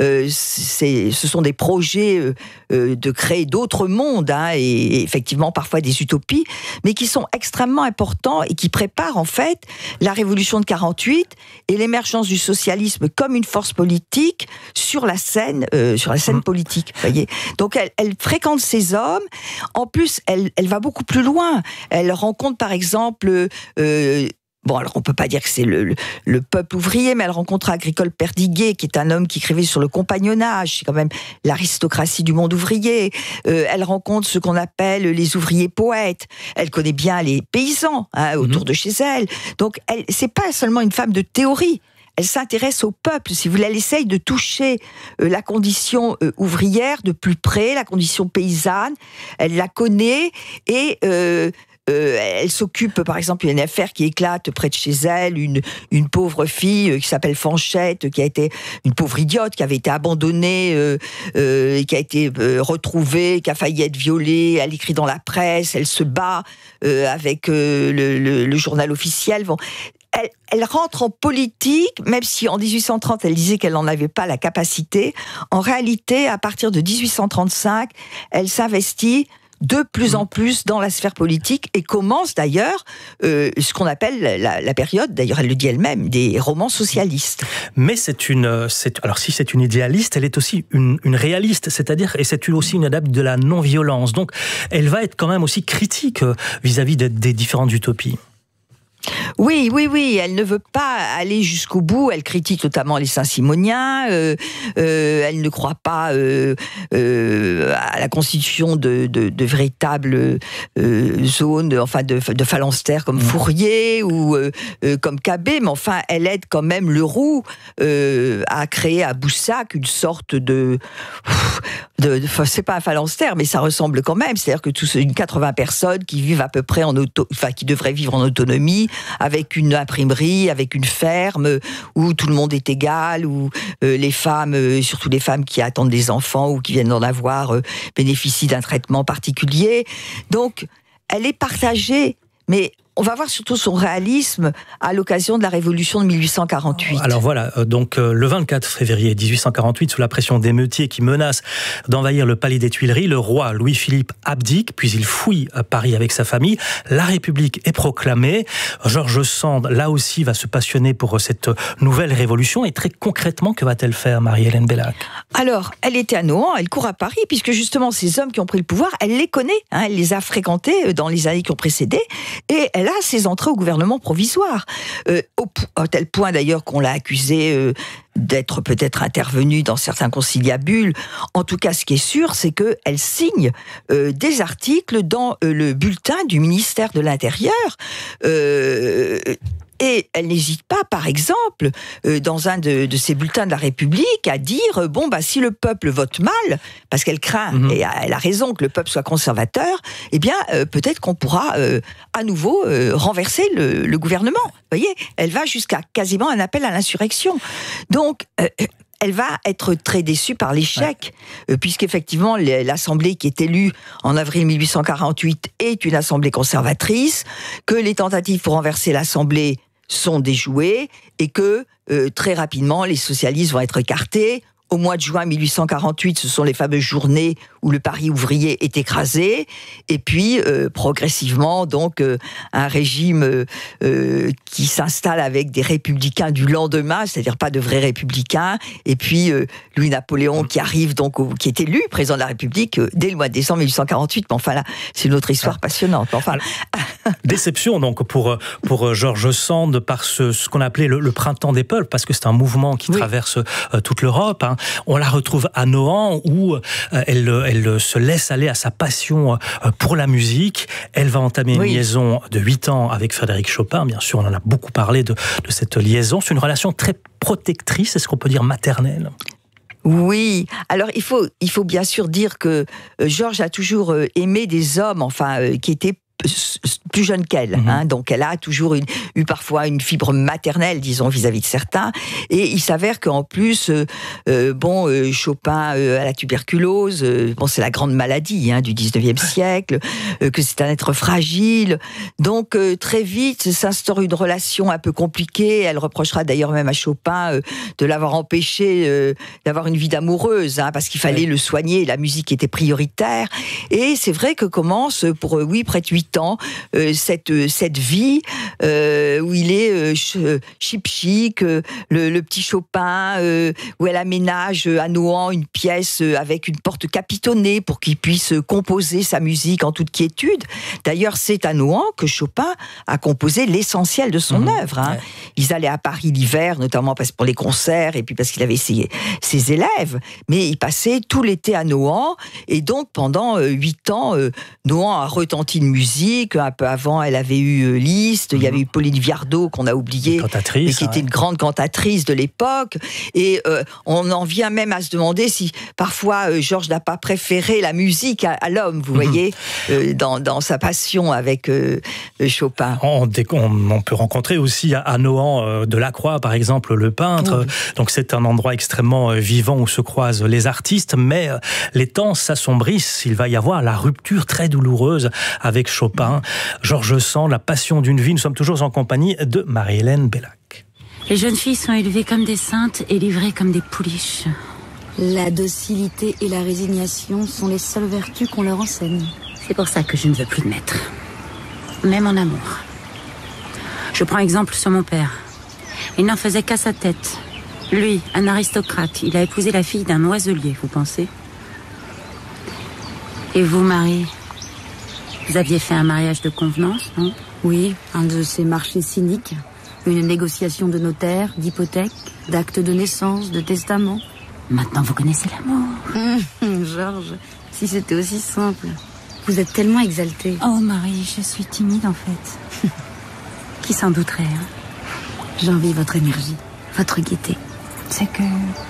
[SPEAKER 21] ce sont des projets de créer d'autres mondes, et effectivement parfois des utopies, mais qui sont extrêmement importants et qui préparent en fait la révolution de 48 et l'émergence du socialisme comme une force politique sur la scène politique. Voyez. Donc elle fréquente ces hommes. En plus, elle va beaucoup plus loin. Elle rencontre par exemple alors on peut pas dire que c'est le peuple ouvrier, mais elle rencontre Agricole Perdiguet, qui est un homme qui écrivait sur le compagnonnage, c'est quand même l'aristocratie du monde ouvrier. Elle rencontre ce qu'on appelle les ouvriers poètes. Elle connaît bien les paysans autour de chez elle. Donc c'est pas seulement une femme de théorie. Elle s'intéresse au peuple, si vous voulez, elle essaye de toucher la condition ouvrière de plus près, la condition paysanne. Elle la connaît et elle s'occupe, par exemple, il y a une affaire qui éclate près de chez elle, une pauvre fille qui s'appelle Fanchette, qui a été une pauvre idiote, qui avait été abandonnée, et qui a été retrouvée, qui a failli être violée. Elle écrit dans la presse, elle se bat avec le journal officiel. Bon. Elle rentre en politique, même si en 1830 elle disait qu'elle n'en avait pas la capacité. En réalité, à partir de 1835, elle s'investit de plus en plus dans la sphère politique et commence d'ailleurs ce qu'on appelle la période, d'ailleurs elle le dit elle-même, des romans socialistes.
[SPEAKER 8] Mais alors si c'est une idéaliste, elle est aussi une réaliste, c'est-à-dire, et c'est aussi une adepte de la non-violence. Donc elle va être quand même aussi critique vis-à-vis des différentes utopies.
[SPEAKER 21] Oui, elle ne veut pas aller jusqu'au bout, elle critique notamment les Saint-Simoniens, elle ne croit pas à la constitution de véritables zones, enfin de phalanstères comme Fourier ou comme Cabet, mais enfin elle aide quand même Leroux à créer à Boussac une sorte c'est pas un phalanstère, mais ça ressemble quand même, c'est-à-dire que une 80 personnes qui vivent à peu près qui devraient vivre en autonomie, avec une imprimerie, avec une ferme, où tout le monde est égal, où les femmes, surtout les femmes qui attendent des enfants ou qui viennent d'en avoir, bénéficient d'un traitement particulier. Donc, elle est partagée, mais on va voir surtout son réalisme à l'occasion de la Révolution de 1848.
[SPEAKER 8] Alors voilà, donc le 24 février 1848, sous la pression d'émeutiers qui menacent d'envahir le palais des Tuileries, le roi Louis-Philippe abdique, puis il fouille à Paris avec sa famille. La République est proclamée. George Sand, là aussi, va se passionner pour cette nouvelle révolution. Et très concrètement, que va-t-elle faire, Marie-Hélène Bellac ?
[SPEAKER 21] Alors, elle était à Nohant, elle court à Paris, puisque justement, ces hommes qui ont pris le pouvoir, elle les connaît, elle les a fréquentés dans les années qui ont précédé, et elle a ses entrées au gouvernement provisoire, à tel point d'ailleurs qu'on l'a accusée d'être peut-être intervenue dans certains conciliabules. En tout cas, ce qui est sûr, c'est qu'elle signe des articles dans le bulletin du ministère de l'Intérieur. Et elle n'hésite pas, par exemple, dans un de ces bulletins de la République, à dire si le peuple vote mal, parce qu'elle craint, et elle a raison, que le peuple soit conservateur, eh bien, peut-être qu'on pourra à nouveau renverser le gouvernement. Vous voyez, elle va jusqu'à quasiment un appel à l'insurrection. Donc, elle va être très déçue par l'échec, puisqu'effectivement, l'Assemblée qui est élue en avril 1848 est une Assemblée conservatrice, que les tentatives pour renverser l'Assemblée sont déjouées, et que très rapidement, les socialistes vont être écartés. Au mois de juin 1848, ce sont les fameuses journées où le Paris ouvrier est écrasé, et puis progressivement, donc, un régime qui s'installe avec des républicains du lendemain, c'est-à-dire pas de vrais républicains, et puis Louis-Napoléon qui arrive, donc, qui est élu président de la République dès le mois de décembre 1848, mais enfin là, c'est une autre histoire passionnante. Enfin.
[SPEAKER 8] Déception donc pour George Sand par ce qu'on appelait le printemps des peuples, parce que c'est un mouvement qui traverse toute l'Europe. Hein. On la retrouve à Nohant où elle se laisse aller à sa passion pour la musique. Elle va entamer une liaison de 8 ans avec Frédéric Chopin. Bien sûr, on en a beaucoup parlé de cette liaison. C'est une relation très protectrice, est-ce qu'on peut dire maternelle ?
[SPEAKER 21] Oui, alors il faut bien sûr dire que Georges a toujours aimé des hommes, qui étaient plus jeune qu'elle, hein, donc elle a toujours eu parfois une fibre maternelle, disons, vis-à-vis de certains, et il s'avère qu'en plus, Chopin a la tuberculose, c'est la grande maladie du 19e siècle, que c'est un être fragile, donc très vite s'instaure une relation un peu compliquée. Elle reprochera d'ailleurs même à Chopin de l'avoir empêché d'avoir une vie d'amoureuse, parce qu'il fallait le soigner, la musique était prioritaire, et c'est vrai que commence pour près de 8 ans, cette vie où il est chic, le petit Chopin, où elle aménage à Nohant une pièce avec une porte capitonnée pour qu'il puisse composer sa musique en toute quiétude. D'ailleurs, c'est à Nohant que Chopin a composé l'essentiel de son œuvre. Hein. Ouais. Ils allaient à Paris l'hiver, notamment pour les concerts, et puis parce qu'il avait ses élèves, mais il passait tout l'été à Nohant, et donc pendant 8 ans, Nohant a retenti de musique. Un peu avant, elle avait eu Liszt, il y avait eu Pauline Viardot qu'on a oublié, mais qui était une grande cantatrice de l'époque, et on en vient même à se demander si parfois Georges n'a pas préféré la musique à l'homme, vous voyez, dans sa passion avec Chopin.
[SPEAKER 8] On peut rencontrer aussi à Nohant Delacroix, par exemple, le peintre, donc c'est un endroit extrêmement vivant où se croisent les artistes, mais les temps s'assombrissent, il va y avoir la rupture très douloureuse avec Chopin. George Sand, La passion d'une vie. Nous sommes toujours en compagnie de Marie-Hélène Bellac.
[SPEAKER 5] Les jeunes filles sont élevées comme des saintes et livrées comme des pouliches.
[SPEAKER 6] La docilité et la résignation sont les seules vertus qu'on leur enseigne.
[SPEAKER 5] C'est pour ça que je ne veux plus de maître. Même en amour. Je prends exemple sur mon père. Il n'en faisait qu'à sa tête. Lui, un aristocrate, il a épousé la fille d'un oiselier, vous pensez ? Et vous, Marie ? Vous aviez fait un mariage de convenance, non ?
[SPEAKER 6] Oui, un de ces marchés cyniques. Une négociation de notaire, d'hypothèque, d'acte de naissance, de testament.
[SPEAKER 5] Maintenant, vous connaissez l'amour.
[SPEAKER 6] Georges, si c'était aussi simple. Vous êtes tellement exaltée.
[SPEAKER 5] Oh, Marie, je suis timide, en fait. Qui s'en douterait, hein ?
[SPEAKER 6] J'envie votre énergie, votre gaieté.
[SPEAKER 5] C'est que...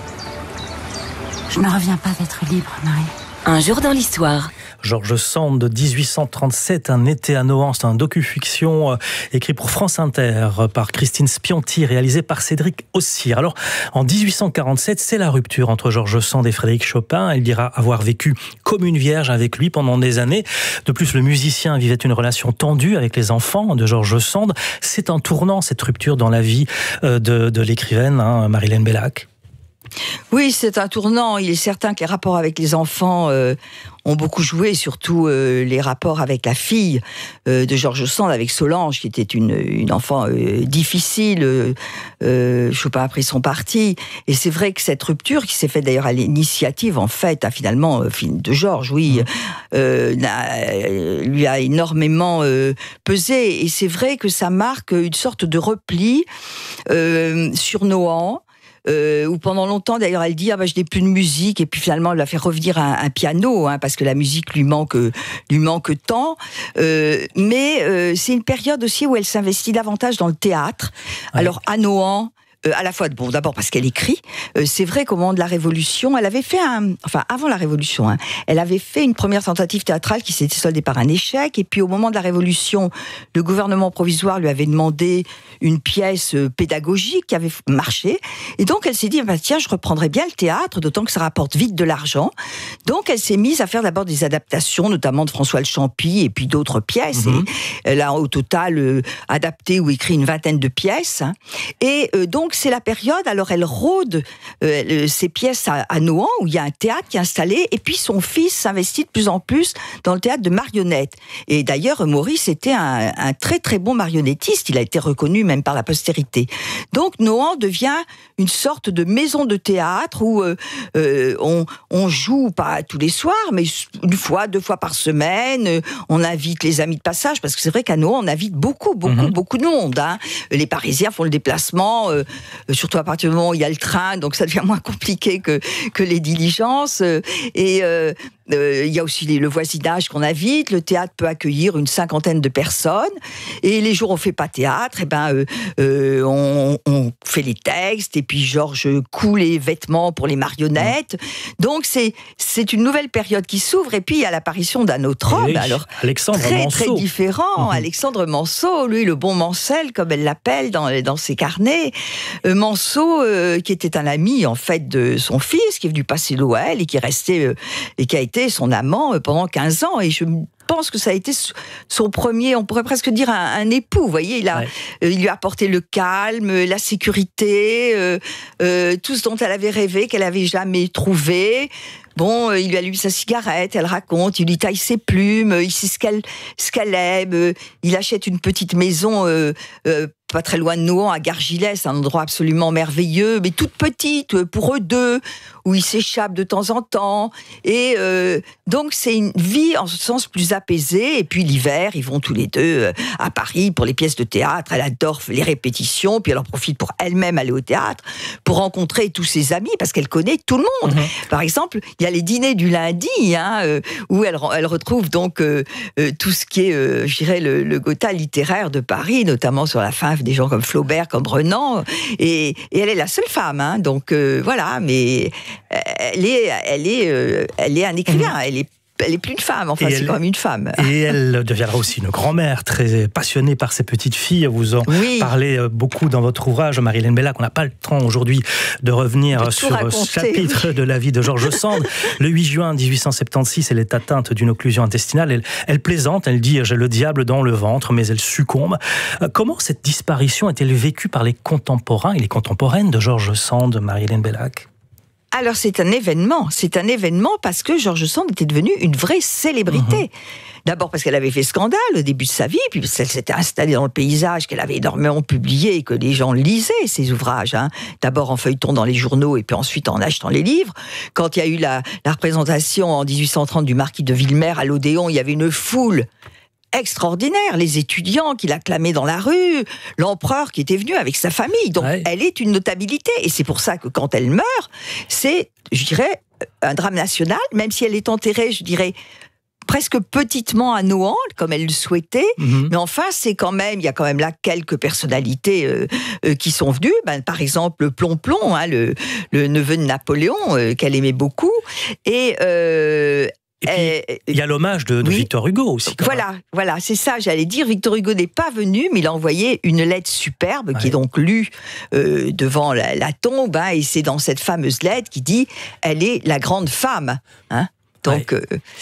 [SPEAKER 5] je ne reviens pas d'être libre, Marie.
[SPEAKER 10] Un jour dans l'histoire.
[SPEAKER 8] George Sand, de 1837, Un été à Nohant, c'est un docu-fiction écrit pour France Inter par Christine Spianti, réalisé par Cédric Ossir. Alors, en 1847, c'est la rupture entre George Sand et Frédéric Chopin. Elle dira avoir vécu comme une vierge avec lui pendant des années. De plus, le musicien vivait une relation tendue avec les enfants de George Sand. C'est un tournant, cette rupture dans la vie de l'écrivaine, Marie-Hélène Bellac.
[SPEAKER 21] Oui, c'est un tournant. Il est certain que les rapports avec les enfants ont beaucoup joué, surtout les rapports avec la fille de George Sand, avec Solange, qui était une enfant difficile. Chopin a pris son parti. Et c'est vrai que cette rupture, qui s'est faite d'ailleurs à l'initiative, en fait, de Georges, lui a énormément pesé. Et c'est vrai que ça marque une sorte de repli sur Nohant, où pendant longtemps, d'ailleurs, elle dit je n'ai plus de musique, et puis finalement, elle va faire revenir un piano, parce que la musique lui manque tant. Mais c'est une période aussi où elle s'investit davantage dans le théâtre. Ouais. Alors à Nohant, à la fois, d'abord parce qu'elle écrit. C'est vrai qu'au moment de la Révolution, elle avait fait avant la Révolution, elle avait fait une première tentative théâtrale qui s'était soldée par un échec. Et puis au moment de la Révolution, le gouvernement provisoire lui avait demandé une pièce pédagogique qui avait marché. Et donc elle s'est dit, tiens, je reprendrai bien le théâtre, d'autant que ça rapporte vite de l'argent. Donc elle s'est mise à faire d'abord des adaptations, notamment de François Le Champy et puis d'autres pièces. Et elle a au total adapté ou écrit une 20aine de pièces. Et donc donc c'est la période, alors elle rôde ses pièces à Nohant, où il y a un théâtre qui est installé, et puis son fils s'investit de plus en plus dans le théâtre de marionnettes. Et d'ailleurs, Maurice était un très très bon marionnettiste, il a été reconnu même par la postérité. Donc Nohant devient une sorte de maison de théâtre où on joue pas tous les soirs, mais une fois, 2 fois par semaine, on invite les amis de passage, parce que c'est vrai qu'à Nohant, on invite beaucoup de monde. Hein. Les Parisiens font le déplacement, surtout à partir du moment où il y a le train, donc ça devient moins compliqué que les diligences. Et il y a aussi le voisinage qu'on invite. Le théâtre peut accueillir une 50aine de personnes. Et les jours où on fait pas théâtre, on fait les textes, et puis Georges coud les vêtements pour les marionnettes. Donc c'est une nouvelle période qui s'ouvre, et puis il y a l'apparition d'un autre homme, alors
[SPEAKER 8] Alexandre
[SPEAKER 21] très
[SPEAKER 8] Manceau.
[SPEAKER 21] différent, Alexandre Manceau, lui le bon Mancel comme elle l'appelle dans ses carnets. Manceau qui était un ami en fait de son fils, qui est venu passer l'OL et qui est resté et qui a été son amant pendant 15 ans, et je pense que ça a été son premier, on pourrait presque dire un époux. Vous voyez, il lui a apporté le calme, la sécurité, tout ce dont elle avait rêvé, qu'elle avait jamais trouvé. Bon, il lui allume sa cigarette, elle raconte, il lui taille ses plumes, il sait ce qu'elle aime, il achète une petite maison pas très loin de Nohant, à Gargilès, un endroit absolument merveilleux, mais toute petite, pour eux deux, où ils s'échappent de temps en temps. Et donc, c'est une vie, en ce sens, plus apaisée. Et puis, l'hiver, ils vont tous les deux à Paris pour les pièces de théâtre. Elle adore les répétitions, puis elle en profite pour elle-même aller au théâtre, pour rencontrer tous ses amis, parce qu'elle connaît tout le monde. Par exemple, il y a les dîners du lundi, où elle retrouve donc tout ce qui est, je dirais, le Gotha littéraire de Paris, notamment sur la fin des gens comme Flaubert, comme Renan, et elle est la seule femme, donc voilà, mais elle est un écrivain, elle est plus une femme, enfin c'est quand même une femme.
[SPEAKER 8] Et elle deviendra aussi une grand-mère très passionnée par ses petites filles. Vous en parlez beaucoup dans votre ouvrage, Marie-Hélène Bellac. On n'a pas le temps aujourd'hui de revenir sur ce chapitre de la vie de George Sand. Le 8 juin 1876, elle est atteinte d'une occlusion intestinale. Elle plaisante, elle dit « j'ai le diable dans le ventre », mais elle succombe. Comment cette disparition est-elle vécue par les contemporains et les contemporaines de George Sand, Marie-Hélène Bellac ?
[SPEAKER 21] Alors c'est un événement parce que George Sand était devenue une vraie célébrité. D'abord parce qu'elle avait fait scandale au début de sa vie, puis parce qu'elle s'était installée dans le paysage, qu'elle avait énormément publié et que les gens lisaient ses ouvrages. D'abord en feuilleton dans les journaux et puis ensuite en achetant les livres. Quand il y a eu la représentation en 1830 du marquis de Villemer à l'Odéon, il y avait une foule extraordinaire, les étudiants qui l'acclamaient dans la rue, l'empereur qui était venu avec sa famille. Donc elle est une notabilité, et c'est pour ça que quand elle meurt, c'est, je dirais, un drame national, même si elle est enterrée, je dirais, presque petitement à Nohant, comme elle le souhaitait, mais enfin, il y a quand même là quelques personnalités qui sont venues, par exemple Plomplon, le neveu de Napoléon, qu'elle aimait beaucoup, et
[SPEAKER 8] puis, il y a l'hommage de Victor Hugo aussi.
[SPEAKER 21] Voilà, c'est ça, j'allais dire. Victor Hugo n'est pas venu, mais il a envoyé une lettre superbe qui est donc lue devant la tombe, et c'est dans cette fameuse lettre qui dit « Elle est la grande femme ». Donc,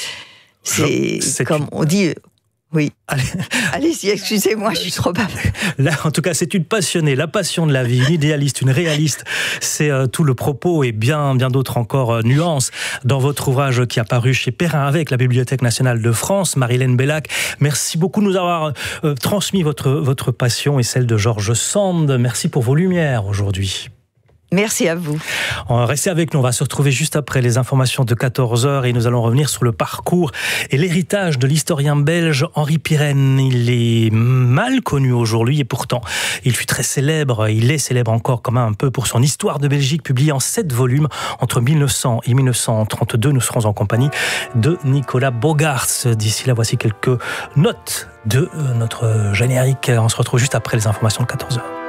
[SPEAKER 21] c'est comme on dit... Oui. Allez-y, excusez-moi, je suis trop bavard.
[SPEAKER 8] Là, en tout cas, c'est une passionnée, la passion de la vie, une idéaliste, une réaliste. C'est tout le propos et bien d'autres encore nuances dans votre ouvrage qui a paru chez Perrin avec la Bibliothèque nationale de France. Marie-Hélène Bellac, merci beaucoup de nous avoir transmis votre passion et celle de George Sand. Merci pour vos lumières aujourd'hui.
[SPEAKER 21] Merci à vous.
[SPEAKER 8] Restez avec nous, on va se retrouver juste après les informations de 14h et nous allons revenir sur le parcours et l'héritage de l'historien belge Henri Pirenne. Il est mal connu aujourd'hui et pourtant il fut très célèbre. Il est célèbre encore quand même un peu pour son Histoire de Belgique publiée en 7 volumes entre 1900 et 1932. Nous serons en compagnie de Nicolas Bogarts. D'ici là, voici quelques notes de notre générique. On se retrouve juste après les informations de 14h.